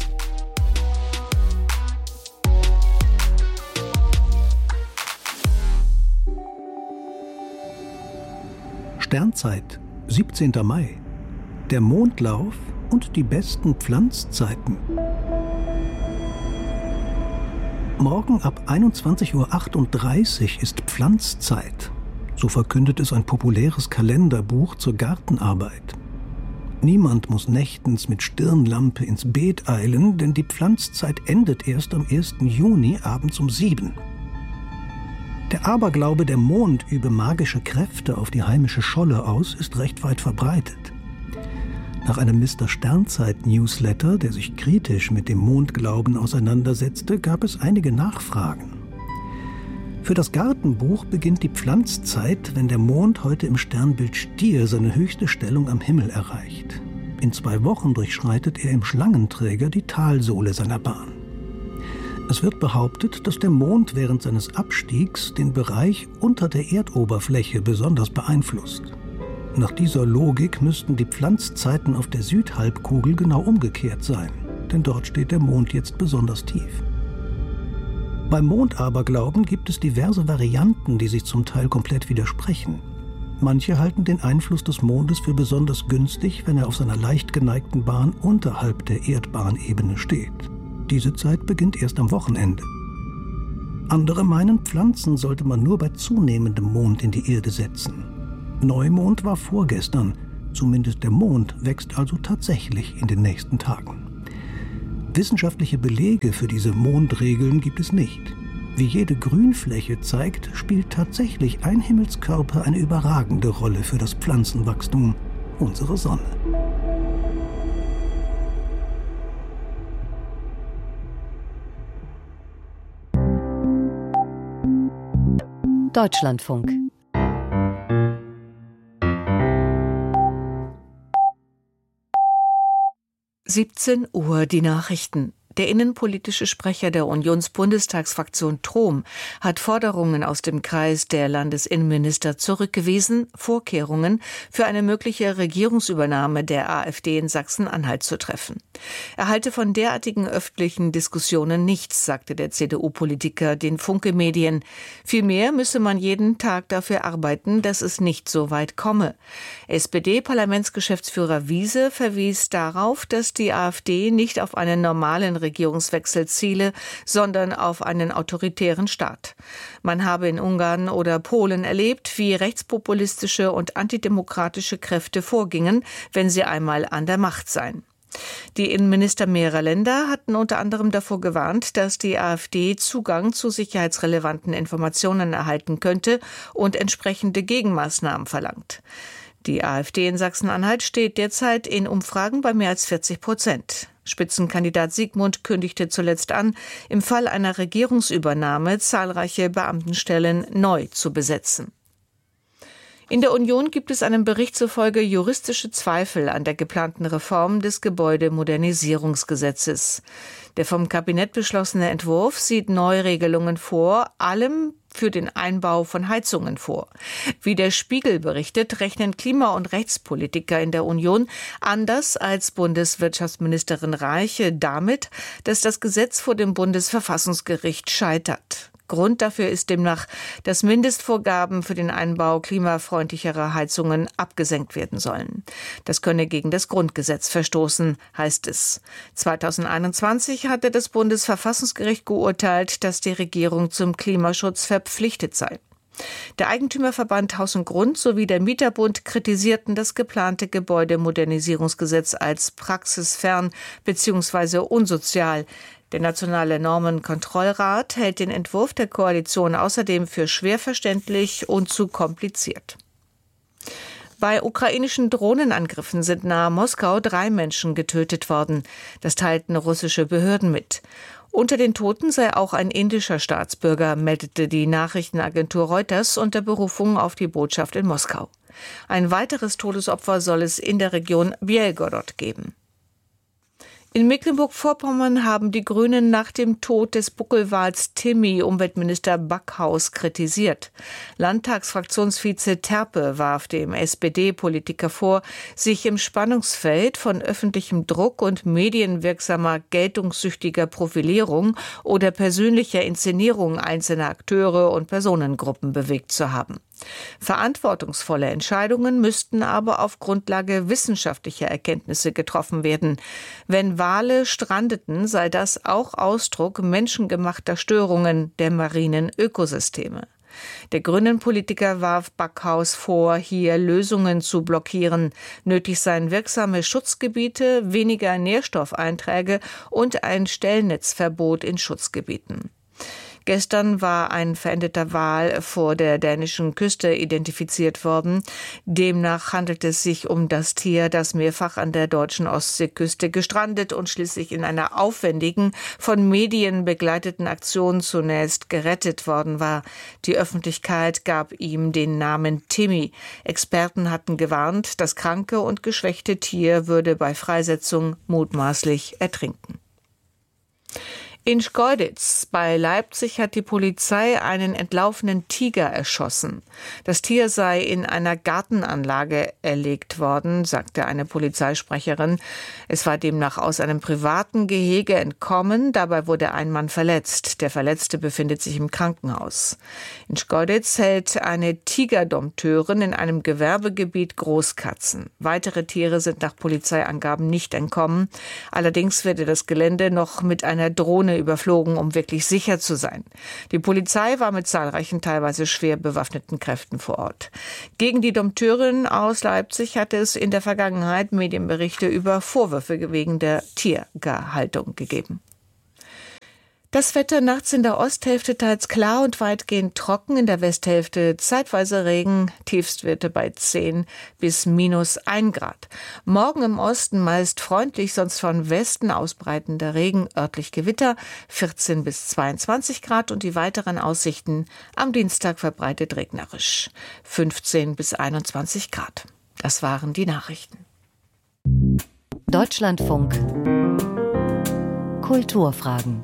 Sternzeit, 17. Mai. Der Mondlauf und die besten Pflanzzeiten. Morgen ab 21:38 Uhr ist Pflanzzeit. So verkündet es ein populäres Kalenderbuch zur Gartenarbeit. Niemand muss nächtens mit Stirnlampe ins Beet eilen, denn die Pflanzzeit endet erst am 1. Juni abends um 7. Der Aberglaube, der Mond übe magische Kräfte auf die heimische Scholle aus, ist recht weit verbreitet. Nach einem Mr. Sternzeit-Newsletter, der sich kritisch mit dem Mondglauben auseinandersetzte, gab es einige Nachfragen. Für das Gartenbuch beginnt die Pflanzzeit, wenn der Mond heute im Sternbild Stier seine höchste Stellung am Himmel erreicht. In 2 Wochen durchschreitet er im Schlangenträger die Talsohle seiner Bahn. Es wird behauptet, dass der Mond während seines Abstiegs den Bereich unter der Erdoberfläche besonders beeinflusst. Nach dieser Logik müssten die Pflanzzeiten auf der Südhalbkugel genau umgekehrt sein, denn dort steht der Mond jetzt besonders tief. Beim Mondaberglauben gibt es diverse Varianten, die sich zum Teil komplett widersprechen. Manche halten den Einfluss des Mondes für besonders günstig, wenn er auf seiner leicht geneigten Bahn unterhalb der Erdbahnebene steht. Diese Zeit beginnt erst am Wochenende. Andere meinen, Pflanzen sollte man nur bei zunehmendem Mond in die Erde setzen. Neumond war vorgestern, zumindest der Mond wächst also tatsächlich in den nächsten Tagen. Wissenschaftliche Belege für diese Mondregeln gibt es nicht. Wie jede Grünfläche zeigt, spielt tatsächlich ein Himmelskörper eine überragende Rolle für das Pflanzenwachstum, unsere Sonne. Deutschlandfunk. Uhr die Nachrichten. Der innenpolitische Sprecher der Unionsbundestagsfraktion Trom hat Forderungen aus dem Kreis der Landesinnenminister zurückgewiesen, Vorkehrungen für eine mögliche Regierungsübernahme der AfD in Sachsen-Anhalt zu treffen. Er halte von derartigen öffentlichen Diskussionen nichts, sagte der CDU-Politiker den Funke-Medien. Vielmehr müsse man jeden Tag dafür arbeiten, dass es nicht so weit komme. SPD-Parlamentsgeschäftsführer Wiese verwies darauf, dass die AfD nicht auf einen normalen Regierungswechsel ziele, sondern auf einen autoritären Staat. Man habe in Ungarn oder Polen erlebt, wie rechtspopulistische und antidemokratische Kräfte vorgingen, wenn sie einmal an der Macht seien. Die Innenminister mehrerer Länder hatten unter anderem davor gewarnt, dass die AfD Zugang zu sicherheitsrelevanten Informationen erhalten könnte und entsprechende Gegenmaßnahmen verlangt. Die AfD in Sachsen-Anhalt steht derzeit in Umfragen bei mehr als 40%. Spitzenkandidat Siegmund kündigte zuletzt an, im Fall einer Regierungsübernahme zahlreiche Beamtenstellen neu zu besetzen. In der Union gibt es einem Bericht zufolge juristische Zweifel an der geplanten Reform des Gebäudemodernisierungsgesetzes. Der vom Kabinett beschlossene Entwurf sieht Neuregelungen vor, allem für den Einbau von Heizungen vor. Wie der Spiegel berichtet, rechnen Klima- und Rechtspolitiker in der Union anders als Bundeswirtschaftsministerin Reiche damit, dass das Gesetz vor dem Bundesverfassungsgericht scheitert. Grund dafür ist demnach, dass Mindestvorgaben für den Einbau klimafreundlicherer Heizungen abgesenkt werden sollen. Das könne gegen das Grundgesetz verstoßen, heißt es. 2021 hatte das Bundesverfassungsgericht geurteilt, dass die Regierung zum Klimaschutz verpflichtet sei. Der Eigentümerverband Haus und Grund sowie der Mieterbund kritisierten das geplante Gebäudemodernisierungsgesetz als praxisfern bzw. unsozial. Der Nationale Normenkontrollrat hält den Entwurf der Koalition außerdem für schwer verständlich und zu kompliziert. Bei ukrainischen Drohnenangriffen sind nahe Moskau 3 Menschen getötet worden. Das teilten russische Behörden mit. Unter den Toten sei auch ein indischer Staatsbürger, meldete die Nachrichtenagentur Reuters unter Berufung auf die Botschaft in Moskau. Ein weiteres Todesopfer soll es in der Region Bjelgorod geben. In Mecklenburg-Vorpommern haben die Grünen nach dem Tod des Buckelwals Timmy Umweltminister Backhaus kritisiert. Landtagsfraktionsvize Terpe warf dem SPD-Politiker vor, sich im Spannungsfeld von öffentlichem Druck und medienwirksamer geltungssüchtiger Profilierung oder persönlicher Inszenierung einzelner Akteure und Personengruppen bewegt zu haben. Verantwortungsvolle Entscheidungen müssten aber auf Grundlage wissenschaftlicher Erkenntnisse getroffen werden. Wenn Wale strandeten, sei das auch Ausdruck menschengemachter Störungen der marinen Ökosysteme. Der Grünen-Politiker warf Backhaus vor, hier Lösungen zu blockieren. Nötig seien wirksame Schutzgebiete, weniger Nährstoffeinträge und ein Stellnetzverbot in Schutzgebieten. Gestern war ein verendeter Wal vor der dänischen Küste identifiziert worden. Demnach handelt es sich um das Tier, das mehrfach an der deutschen Ostseeküste gestrandet und schließlich in einer aufwendigen, von Medien begleiteten Aktion zunächst gerettet worden war. Die Öffentlichkeit gab ihm den Namen Timmy. Experten hatten gewarnt, das kranke und geschwächte Tier würde bei Freisetzung mutmaßlich ertrinken. In Schkeuditz bei Leipzig hat die Polizei einen entlaufenen Tiger erschossen. Das Tier sei in einer Gartenanlage erlegt worden, sagte eine Polizeisprecherin. Es war demnach aus einem privaten Gehege entkommen. Dabei wurde ein Mann verletzt. Der Verletzte befindet sich im Krankenhaus. In Schkeuditz hält eine Tigerdompteurin in einem Gewerbegebiet Großkatzen. Weitere Tiere sind nach Polizeiangaben nicht entkommen. Allerdings werde das Gelände noch mit einer Drohne überflogen, um wirklich sicher zu sein. Die Polizei war mit zahlreichen, teilweise schwer bewaffneten Kräften vor Ort. Gegen die Dompteurin aus Leipzig hatte es in der Vergangenheit Medienberichte über Vorwürfe wegen der Tierhaltung gegeben. Das Wetter nachts in der Osthälfte teils klar und weitgehend trocken, in der Westhälfte zeitweise Regen, Tiefstwerte bei 10 bis -1 Grad. Morgen im Osten meist freundlich, sonst von Westen ausbreitender Regen, örtlich Gewitter, 14 bis 22 Grad und die weiteren Aussichten am Dienstag verbreitet regnerisch, 15 bis 21 Grad. Das waren die Nachrichten. Deutschlandfunk Kulturfragen.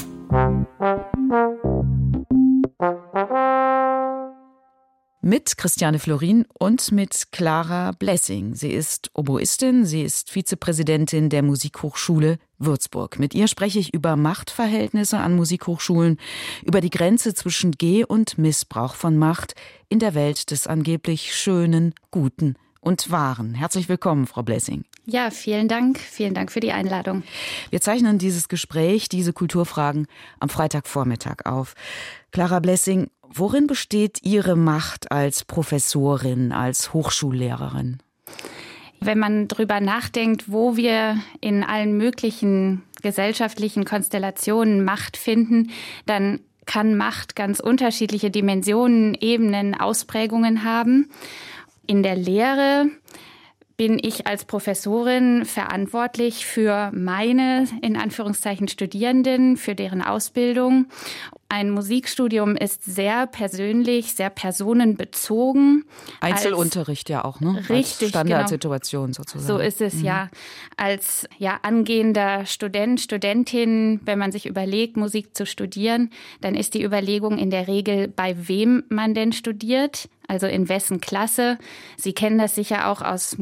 Mit Christiane Florin und mit Clara Blessing. Sie ist Oboistin, sie ist Vizepräsidentin der Musikhochschule Würzburg. Mit ihr spreche ich über Machtverhältnisse an Musikhochschulen, über die Grenze zwischen Geh- und Missbrauch von Macht in der Welt des angeblich Schönen, Guten und Wahren. Herzlich willkommen, Frau Blessing. Ja, vielen Dank. Vielen Dank für die Einladung. Wir zeichnen dieses Gespräch, diese Kulturfragen am Freitagvormittag auf. Clara Blessing, worin besteht Ihre Macht als Professorin, als Hochschullehrerin? Wenn man drüber nachdenkt, wo wir in allen möglichen gesellschaftlichen Konstellationen Macht finden, dann kann Macht ganz unterschiedliche Dimensionen, Ebenen, Ausprägungen haben. In der Lehre bin ich als Professorin verantwortlich für meine, in Anführungszeichen, Studierenden, für deren Ausbildung. Ein Musikstudium ist sehr persönlich, sehr personenbezogen. Einzelunterricht ja auch, ne? Richtig, als Standardsituation genau. Sozusagen. So ist es, ja. Als angehender Student, Studentin, wenn man sich überlegt, Musik zu studieren, dann ist die Überlegung in der Regel, bei wem man denn studiert. Also in wessen Klasse. Sie kennen das sicher auch aus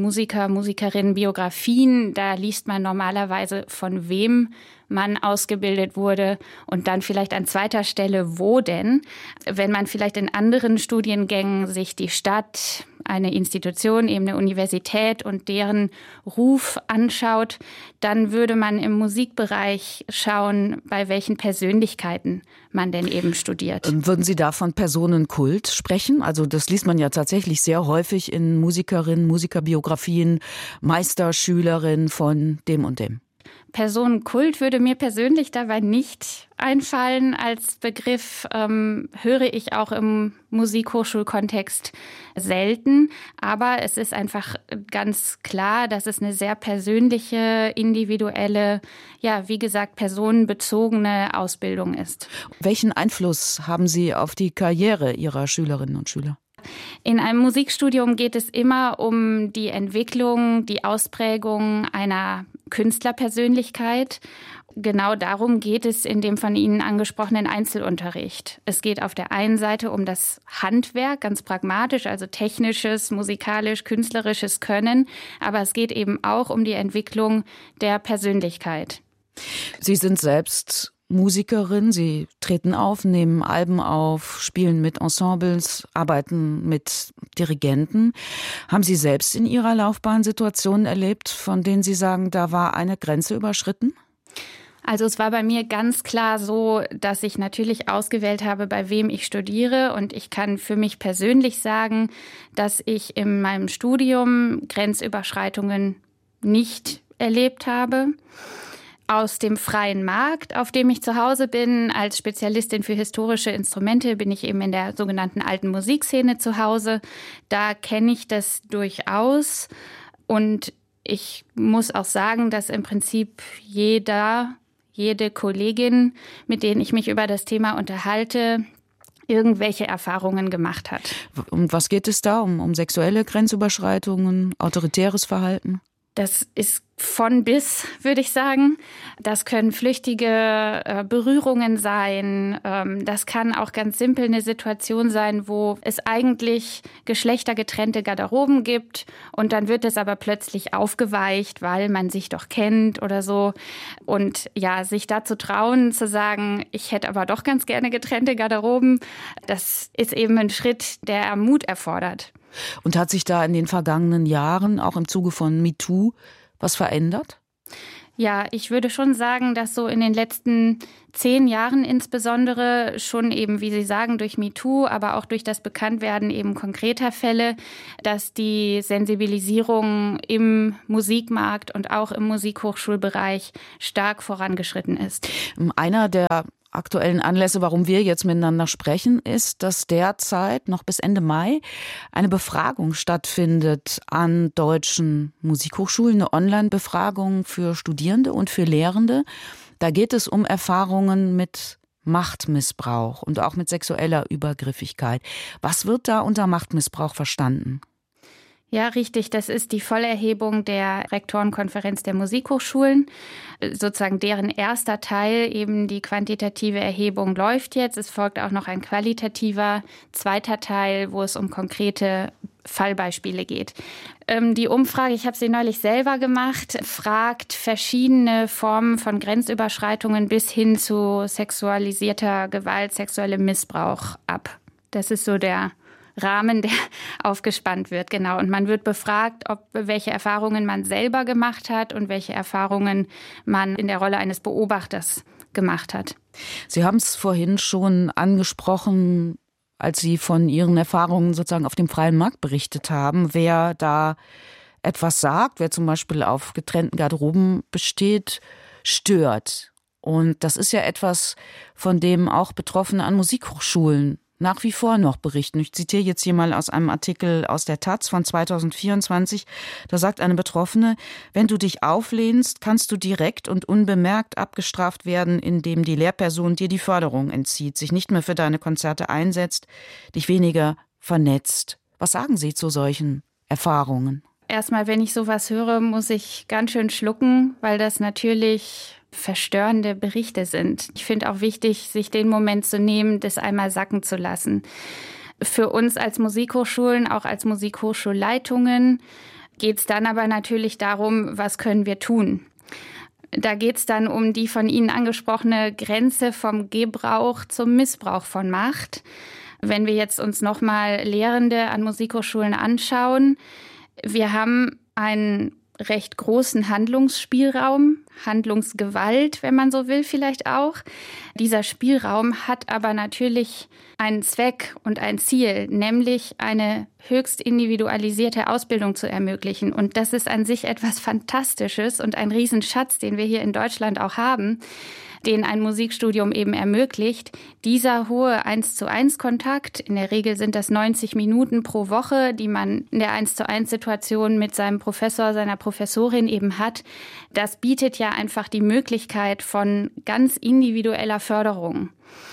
Musikerinnen-Biografien. Da liest man normalerweise, von wem man ausgebildet wurde und dann vielleicht an zweiter Stelle, wo denn. Wenn man vielleicht in anderen Studiengängen sich die Stadt, eine Institution, eben eine Universität und deren Ruf anschaut, dann würde man im Musikbereich schauen, bei welchen Persönlichkeiten man denn eben studiert. Würden Sie da von Personenkult sprechen? Also das liest man ja tatsächlich sehr häufig in Musikerinnen, Musikerbiografien, Meisterschülerin von dem und dem. Personenkult würde mir persönlich dabei nicht einfallen. Als Begriff höre ich auch im Musikhochschulkontext selten. Aber es ist einfach ganz klar, dass es eine sehr persönliche, individuelle, ja, wie gesagt, personenbezogene Ausbildung ist. Welchen Einfluss haben Sie auf die Karriere Ihrer Schülerinnen und Schüler? In einem Musikstudium geht es immer um die Entwicklung, die Ausprägung einer Künstlerpersönlichkeit. Genau darum geht es in dem von Ihnen angesprochenen Einzelunterricht. Es geht auf der einen Seite um das Handwerk, ganz pragmatisch, also technisches, musikalisch, künstlerisches Können. Aber es geht eben auch um die Entwicklung der Persönlichkeit. Sie sind selbst Musikerin, Sie treten auf, nehmen Alben auf, spielen mit Ensembles, arbeiten mit Dirigenten. Haben Sie selbst in Ihrer Laufbahn Situationen erlebt, von denen Sie sagen, da war eine Grenze überschritten? Also es war bei mir ganz klar so, dass ich natürlich ausgewählt habe, bei wem ich studiere. Und ich kann für mich persönlich sagen, dass ich in meinem Studium Grenzüberschreitungen nicht erlebt habe. Aus dem freien Markt, auf dem ich zu Hause bin, als Spezialistin für historische Instrumente, bin ich eben in der sogenannten alten Musikszene zu Hause. Da kenne ich das durchaus. Und ich muss auch sagen, dass im Prinzip jede Kollegin, mit denen ich mich über das Thema unterhalte, irgendwelche Erfahrungen gemacht hat. Um was geht es da? Um sexuelle Grenzüberschreitungen, autoritäres Verhalten? Das ist von bis, würde ich sagen. Das können flüchtige Berührungen sein. Das kann auch ganz simpel eine Situation sein, wo es eigentlich geschlechtergetrennte Garderoben gibt und dann wird es aber plötzlich aufgeweicht, weil man sich doch kennt oder so. Und ja, sich dazu trauen, zu sagen, ich hätte aber doch ganz gerne getrennte Garderoben, das ist eben ein Schritt, der Mut erfordert. Und hat sich da in den vergangenen Jahren, auch im Zuge von MeToo, was verändert? Ja, ich würde schon sagen, dass so in den letzten 10 Jahren insbesondere schon eben, wie Sie sagen, durch MeToo, aber auch durch das Bekanntwerden eben konkreter Fälle, dass die Sensibilisierung im Musikmarkt und auch im Musikhochschulbereich stark vorangeschritten ist. Einer der aktuellen Anlässe, warum wir jetzt miteinander sprechen, ist, dass derzeit noch bis Ende Mai eine Befragung stattfindet an deutschen Musikhochschulen, eine Online-Befragung für Studierende und für Lehrende. Da geht es um Erfahrungen mit Machtmissbrauch und auch mit sexueller Übergriffigkeit. Was wird da unter Machtmissbrauch verstanden? Ja, richtig. Das ist die Vollerhebung der Rektorenkonferenz der Musikhochschulen. Sozusagen deren erster Teil, eben die quantitative Erhebung, läuft jetzt. Es folgt auch noch ein qualitativer zweiter Teil, wo es um konkrete Fallbeispiele geht. Die Umfrage, ich habe sie neulich selber gemacht, fragt verschiedene Formen von Grenzüberschreitungen bis hin zu sexualisierter Gewalt, sexuellem Missbrauch ab. Das ist so der Rahmen, der aufgespannt wird, genau. Und man wird befragt, welche Erfahrungen man selber gemacht hat und welche Erfahrungen man in der Rolle eines Beobachters gemacht hat. Sie haben es vorhin schon angesprochen, als Sie von Ihren Erfahrungen sozusagen auf dem freien Markt berichtet haben. Wer da etwas sagt, wer zum Beispiel auf getrennten Garderoben besteht, stört. Und das ist ja etwas, von dem auch Betroffene an Musikhochschulen nach wie vor noch berichten. Ich zitiere jetzt hier mal aus einem Artikel aus der Taz von 2024. Da sagt eine Betroffene: Wenn du dich auflehnst, kannst du direkt und unbemerkt abgestraft werden, indem die Lehrperson dir die Förderung entzieht, sich nicht mehr für deine Konzerte einsetzt, dich weniger vernetzt. Was sagen Sie zu solchen Erfahrungen? Erstmal, wenn ich sowas höre, muss ich ganz schön schlucken, weil das natürlich verstörende Berichte sind. Ich finde auch wichtig, sich den Moment zu nehmen, das einmal sacken zu lassen. Für uns als Musikhochschulen, auch als Musikhochschulleitungen, geht es dann aber natürlich darum, was können wir tun. Da geht es dann um die von Ihnen angesprochene Grenze vom Gebrauch zum Missbrauch von Macht. Wenn wir jetzt uns nochmal Lehrende an Musikhochschulen anschauen, wir haben einen recht großen Handlungsspielraum, Handlungsgewalt, wenn man so will, vielleicht auch. Dieser Spielraum hat aber natürlich einen Zweck und ein Ziel, nämlich eine höchst individualisierte Ausbildung zu ermöglichen. Und das ist an sich etwas Fantastisches und ein Riesenschatz, den wir hier in Deutschland auch haben, den ein Musikstudium eben ermöglicht. Dieser hohe 1:1 Kontakt, in der Regel sind das 90 Minuten pro Woche, die man in der 1:1 Situation mit seinem Professor, seiner Professorin eben hat, das bietet ja einfach die Möglichkeit von ganz individueller Förderung.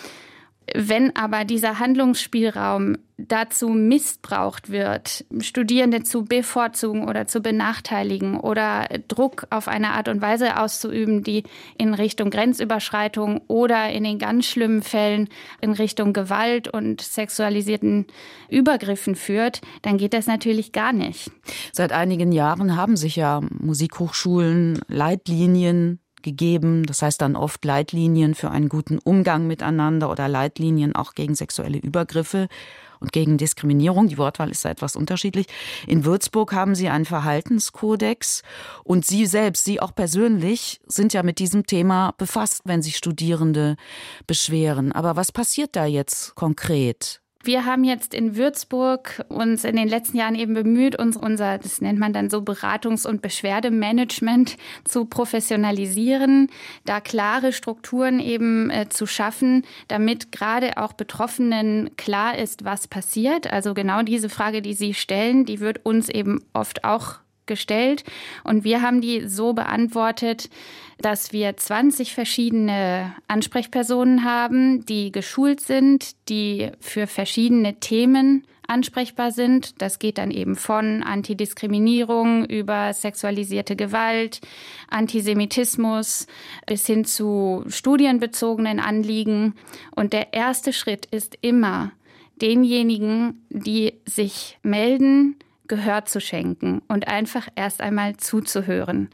Wenn aber dieser Handlungsspielraum dazu missbraucht wird, Studierende zu bevorzugen oder zu benachteiligen oder Druck auf eine Art und Weise auszuüben, die in Richtung Grenzüberschreitung oder in den ganz schlimmen Fällen in Richtung Gewalt und sexualisierten Übergriffen führt, dann geht das natürlich gar nicht. Seit einigen Jahren haben sich ja Musikhochschulen Leitlinien gegeben. Das heißt dann oft Leitlinien für einen guten Umgang miteinander oder Leitlinien auch gegen sexuelle Übergriffe und gegen Diskriminierung. Die Wortwahl ist da etwas unterschiedlich. In Würzburg haben Sie einen Verhaltenskodex und Sie selbst, Sie auch persönlich, sind ja mit diesem Thema befasst, wenn sich Studierende beschweren. Aber was passiert da jetzt konkret? Wir haben jetzt in Würzburg uns in den letzten Jahren eben bemüht, unser, das nennt man dann so Beratungs- und Beschwerdemanagement zu professionalisieren, da klare Strukturen eben zu schaffen, damit gerade auch Betroffenen klar ist, was passiert. Also genau diese Frage, die Sie stellen, die wird uns eben oft auch gestellt. Und wir haben die so beantwortet, dass wir 20 verschiedene Ansprechpersonen haben, die geschult sind, die für verschiedene Themen ansprechbar sind. Das geht dann eben von Antidiskriminierung über sexualisierte Gewalt, Antisemitismus bis hin zu studienbezogenen Anliegen. Und der erste Schritt ist immer, denjenigen, die sich melden, Gehör zu schenken und einfach erst einmal zuzuhören.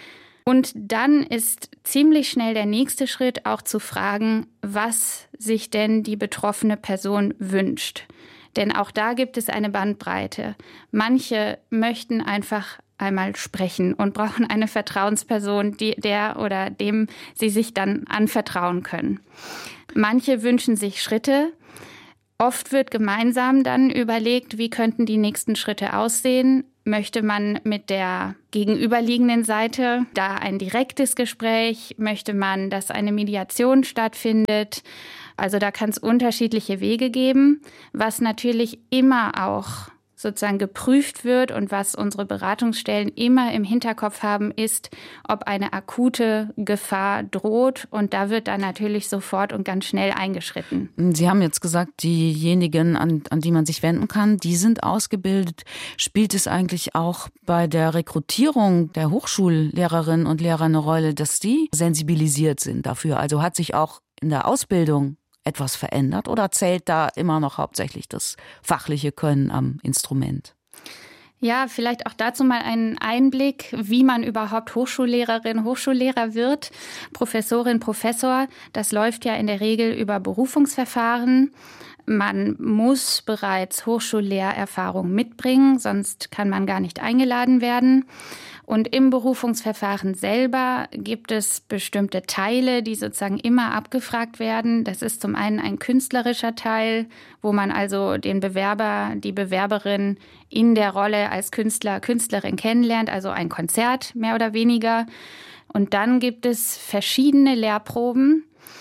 Und dann ist ziemlich schnell der nächste Schritt auch zu fragen, was sich denn die betroffene Person wünscht. Denn auch da gibt es eine Bandbreite. Manche möchten einfach einmal sprechen und brauchen eine Vertrauensperson, der oder dem sie sich dann anvertrauen können. Manche wünschen sich Schritte. Oft wird gemeinsam dann überlegt, wie könnten die nächsten Schritte aussehen. Möchte man mit der gegenüberliegenden Seite da ein direktes Gespräch? Möchte man, dass eine Mediation stattfindet? Also da kann es unterschiedliche Wege geben, was natürlich immer auch sozusagen geprüft wird und was unsere Beratungsstellen immer im Hinterkopf haben, ist, ob eine akute Gefahr droht. Und da wird dann natürlich sofort und ganz schnell eingeschritten. Sie haben jetzt gesagt, diejenigen, an die man sich wenden kann, die sind ausgebildet. Spielt es eigentlich auch bei der Rekrutierung der Hochschullehrerinnen und Lehrer eine Rolle, dass die sensibilisiert sind dafür? Also hat sich auch in der Ausbildung etwas verändert oder zählt da immer noch hauptsächlich das fachliche Können am Instrument? Ja, vielleicht auch dazu mal einen Einblick, wie man überhaupt Hochschullehrerin, Hochschullehrer wird. Professorin, Professor, das läuft ja in der Regel über Berufungsverfahren. Man muss bereits Hochschullehrerfahrung mitbringen, sonst kann man gar nicht eingeladen werden. Und im Berufungsverfahren selber gibt es bestimmte Teile, die sozusagen immer abgefragt werden. Das ist zum einen ein künstlerischer Teil, wo man also den Bewerber, die Bewerberin in der Rolle als Künstler, Künstlerin kennenlernt, also ein Konzert mehr oder weniger. Und dann gibt es verschiedene Lehrproben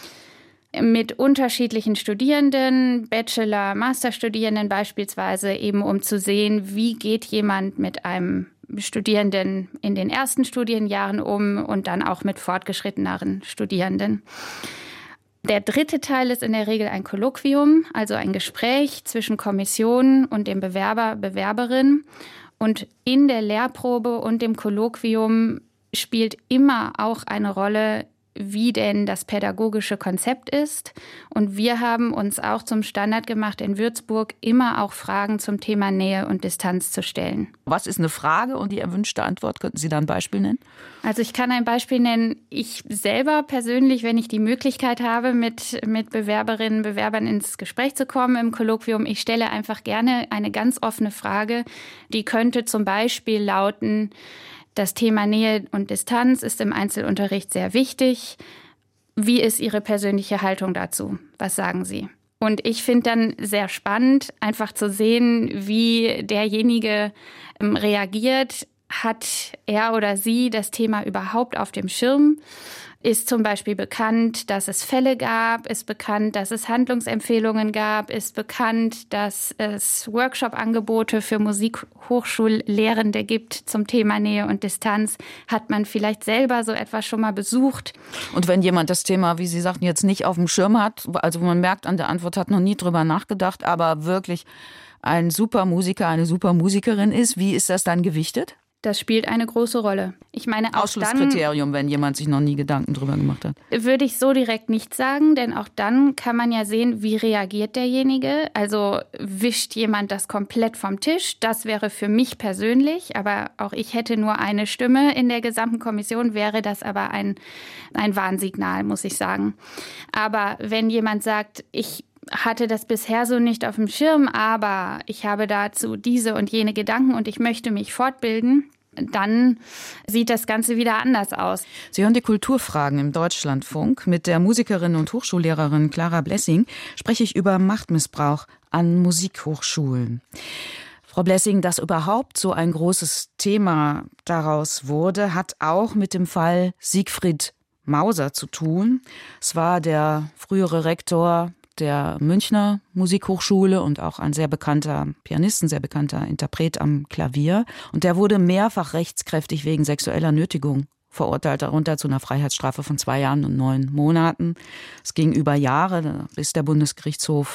mit unterschiedlichen Studierenden, Bachelor-, Masterstudierenden beispielsweise, eben um zu sehen, wie geht jemand mit einem Studierenden in den ersten Studienjahren um und dann auch mit fortgeschritteneren Studierenden. Der dritte Teil ist in der Regel ein Kolloquium, also ein Gespräch zwischen Kommission und dem Bewerber, Bewerberin. Und in der Lehrprobe und dem Kolloquium spielt immer auch eine Rolle, wie denn das pädagogische Konzept ist. Und wir haben uns auch zum Standard gemacht, in Würzburg immer auch Fragen zum Thema Nähe und Distanz zu stellen. Was ist eine Frage und die erwünschte Antwort? Könnten Sie da ein Beispiel nennen? Also ich kann ein Beispiel nennen. Ich selber persönlich, wenn ich die Möglichkeit habe, mit Bewerberinnen, Bewerbern ins Gespräch zu kommen im Kolloquium, ich stelle einfach gerne eine ganz offene Frage. Die könnte zum Beispiel lauten: Das Thema Nähe und Distanz ist im Einzelunterricht sehr wichtig. Wie ist Ihre persönliche Haltung dazu? Was sagen Sie? Und ich finde dann sehr spannend, einfach zu sehen, wie derjenige reagiert. Hat er oder sie das Thema überhaupt auf dem Schirm? Ist zum Beispiel bekannt, dass es Fälle gab? Ist bekannt, dass es Handlungsempfehlungen gab? Ist bekannt, dass es Workshop-Angebote für Musikhochschullehrende gibt zum Thema Nähe und Distanz? Hat man vielleicht selber so etwas schon mal besucht? Und wenn jemand das Thema, wie Sie sagten, jetzt nicht auf dem Schirm hat, also wo man merkt, an der Antwort hat noch nie drüber nachgedacht, aber wirklich ein super Musiker, eine super Musikerin ist, wie ist das dann gewichtet? Das spielt eine große Rolle. Ich meine, auch Ausschlusskriterium, wenn jemand sich noch nie Gedanken drüber gemacht hat. Würde ich so direkt nicht sagen, denn auch dann kann man ja sehen, wie reagiert derjenige. Also wischt jemand das komplett vom Tisch? Das wäre für mich persönlich, aber auch ich hätte nur eine Stimme in der gesamten Kommission, wäre das aber ein Warnsignal, muss ich sagen. Aber wenn jemand sagt, ich hatte das bisher so nicht auf dem Schirm, aber ich habe dazu diese und jene Gedanken und ich möchte mich fortbilden, dann sieht das Ganze wieder anders aus. Sie hören die Kulturfragen im Deutschlandfunk. Mit der Musikerin und Hochschullehrerin Clara Blessing spreche ich über Machtmissbrauch an Musikhochschulen. Frau Blessing, dass überhaupt so ein großes Thema daraus wurde, hat auch mit dem Fall Siegfried Mauser zu tun. Es war der frühere Rektor der Münchner Musikhochschule und auch ein sehr bekannter Pianist, ein sehr bekannter Interpret am Klavier. Und der wurde mehrfach rechtskräftig wegen sexueller Nötigung verurteilt, darunter zu einer Freiheitsstrafe von 2 Jahren und 9 Monaten. Es ging über Jahre, bis der Bundesgerichtshof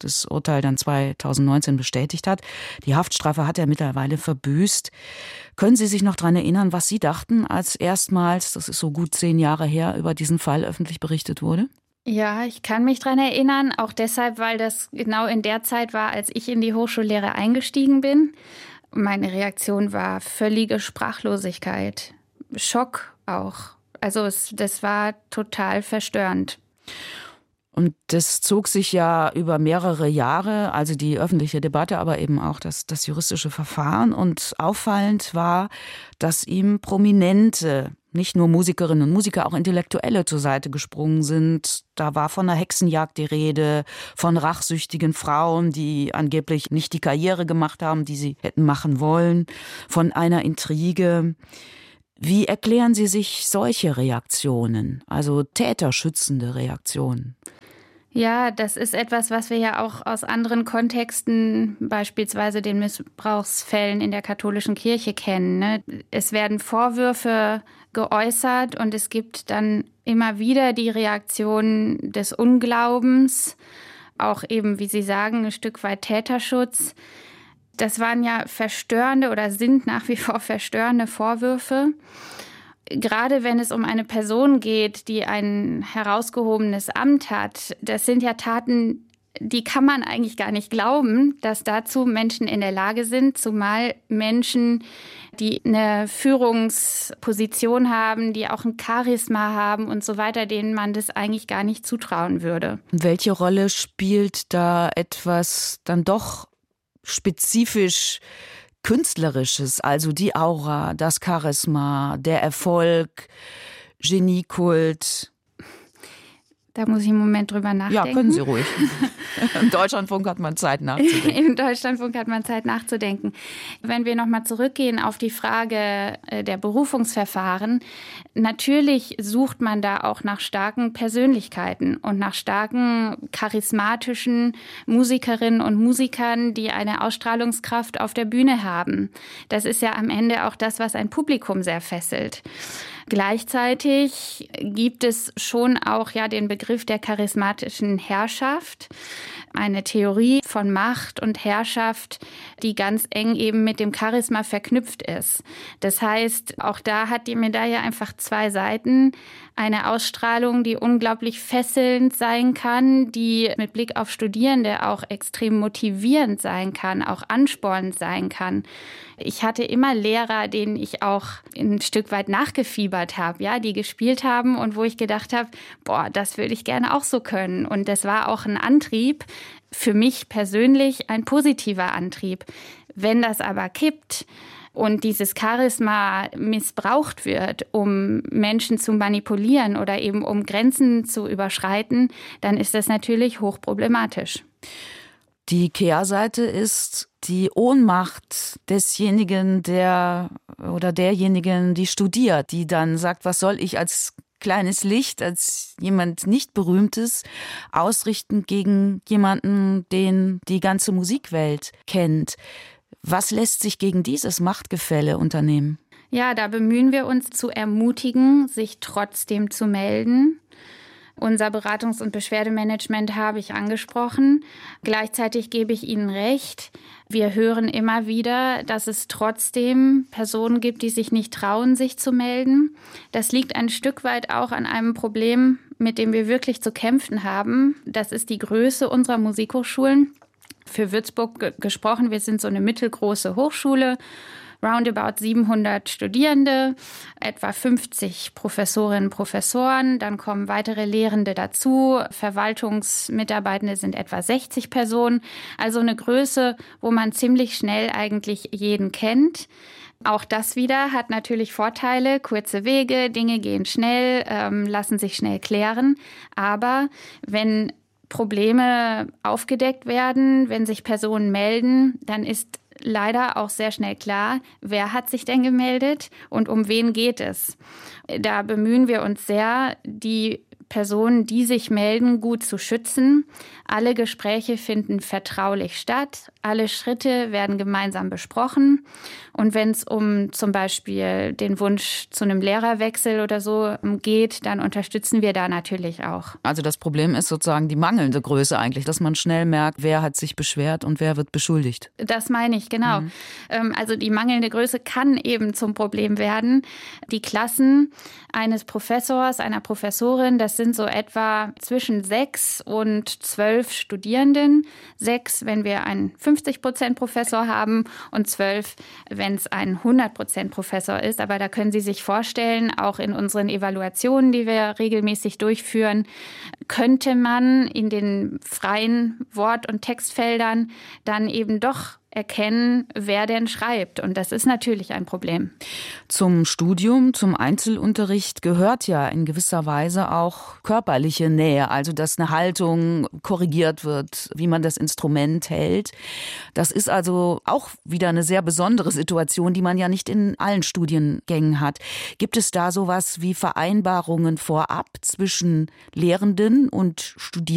das Urteil dann 2019 bestätigt hat. Die Haftstrafe hat er mittlerweile verbüßt. Können Sie sich noch daran erinnern, was Sie dachten, als erstmals, das ist so gut 10 Jahre her, über diesen Fall öffentlich berichtet wurde? Ja, ich kann mich daran erinnern, auch deshalb, weil das genau in der Zeit war, als ich in die Hochschullehre eingestiegen bin. Meine Reaktion war völlige Sprachlosigkeit, Schock auch. Also das war total verstörend. Und das zog sich ja über mehrere Jahre, also die öffentliche Debatte, aber eben auch das juristische Verfahren. Und auffallend war, dass ihm Prominente, nicht nur Musikerinnen und Musiker, auch Intellektuelle zur Seite gesprungen sind. Da war von einer Hexenjagd die Rede, von rachsüchtigen Frauen, die angeblich nicht die Karriere gemacht haben, die sie hätten machen wollen, von einer Intrige. Wie erklären Sie sich solche Reaktionen, also täterschützende Reaktionen? Ja, das ist etwas, was wir ja auch aus anderen Kontexten, beispielsweise den Missbrauchsfällen in der katholischen Kirche kennen, ne? Es werden Vorwürfe geäußert und es gibt dann immer wieder die Reaktion des Unglaubens, auch eben, wie Sie sagen, ein Stück weit Täterschutz. Das waren ja verstörende oder sind nach wie vor verstörende Vorwürfe. Gerade wenn es um eine Person geht, die ein herausgehobenes Amt hat, das sind ja Taten, die kann man eigentlich gar nicht glauben, dass dazu Menschen in der Lage sind, zumal Menschen, die eine Führungsposition haben, die auch ein Charisma haben und so weiter, denen man das eigentlich gar nicht zutrauen würde. Welche Rolle spielt da etwas dann doch spezifisch Künstlerisches, also die Aura, das Charisma, der Erfolg, Geniekult? Da muss ich einen Moment drüber nachdenken. Ja, können Sie ruhig. Im Deutschlandfunk hat man Zeit nachzudenken. Im Deutschlandfunk hat man Zeit nachzudenken. Wenn wir nochmal zurückgehen auf die Frage der Berufungsverfahren, natürlich sucht man da auch nach starken Persönlichkeiten und nach starken, charismatischen Musikerinnen und Musikern, die eine Ausstrahlungskraft auf der Bühne haben. Das ist ja am Ende auch das, was ein Publikum sehr fesselt. Gleichzeitig gibt es schon auch ja den Begriff der charismatischen Herrschaft, eine Theorie von Macht und Herrschaft, die ganz eng eben mit dem Charisma verknüpft ist. Das heißt, auch da hat die Medaille einfach 2 Seiten. Eine Ausstrahlung, die unglaublich fesselnd sein kann, die mit Blick auf Studierende auch extrem motivierend sein kann, auch anspornend sein kann. Ich hatte immer Lehrer, denen ich auch ein Stück weit nachgefiebert habe, ja, die gespielt haben und wo ich gedacht habe, boah, das würde ich gerne auch so können. Und das war auch ein Antrieb, für mich persönlich ein positiver Antrieb. Wenn das aber kippt und dieses Charisma missbraucht wird, um Menschen zu manipulieren oder eben um Grenzen zu überschreiten, dann ist das natürlich hochproblematisch. Die Kehrseite ist die Ohnmacht desjenigen, derjenigen, die studiert, die dann sagt, was soll ich als kleines Licht, als jemand nicht Berühmtes ausrichten gegen jemanden, den die ganze Musikwelt kennt. Was lässt sich gegen dieses Machtgefälle unternehmen? Ja, da bemühen wir uns zu ermutigen, sich trotzdem zu melden. Unser Beratungs- und Beschwerdemanagement habe ich angesprochen. Gleichzeitig gebe ich Ihnen recht. Wir hören immer wieder, dass es trotzdem Personen gibt, die sich nicht trauen, sich zu melden. Das liegt ein Stück weit auch an einem Problem, mit dem wir wirklich zu kämpfen haben. Das ist die Größe unserer Musikhochschulen. Für Würzburg gesprochen, wir sind so eine mittelgroße Hochschule. Roundabout 700 Studierende, etwa 50 Professorinnen und Professoren, dann kommen weitere Lehrende dazu, Verwaltungsmitarbeitende sind etwa 60 Personen, also eine Größe, wo man ziemlich schnell eigentlich jeden kennt. Auch das wieder hat natürlich Vorteile, kurze Wege, Dinge gehen schnell, lassen sich schnell klären, aber wenn Probleme aufgedeckt werden, wenn sich Personen melden, dann ist leider auch sehr schnell klar, wer hat sich denn gemeldet und um wen geht es. Da bemühen wir uns sehr, die Personen, die sich melden, gut zu schützen. Alle Gespräche finden vertraulich statt. Alle Schritte werden gemeinsam besprochen. Und wenn es um zum Beispiel den Wunsch zu einem Lehrerwechsel oder so geht, dann unterstützen wir da natürlich auch. Also das Problem ist sozusagen die mangelnde Größe eigentlich, dass man schnell merkt, wer hat sich beschwert und wer wird beschuldigt. Das meine ich, genau. Also die mangelnde Größe kann eben zum Problem werden. Die Klassen eines Professors, einer Professorin, das sind so etwa zwischen 6 und 12 Studierenden. 6, wenn wir einen 50% Professor haben und 12, wenn es ein 100% Professor ist. Aber da können Sie sich vorstellen, auch in unseren Evaluationen, die wir regelmäßig durchführen, könnte man in den freien Wort- und Textfeldern dann eben doch erkennen, wer denn schreibt. Und das ist natürlich ein Problem. Zum Studium, zum Einzelunterricht gehört ja in gewisser Weise auch körperliche Nähe, also dass eine Haltung korrigiert wird, wie man das Instrument hält. Das ist also auch wieder eine sehr besondere Situation, die man ja nicht in allen Studiengängen hat. Gibt es da sowas wie Vereinbarungen vorab zwischen Lehrenden und Studierenden?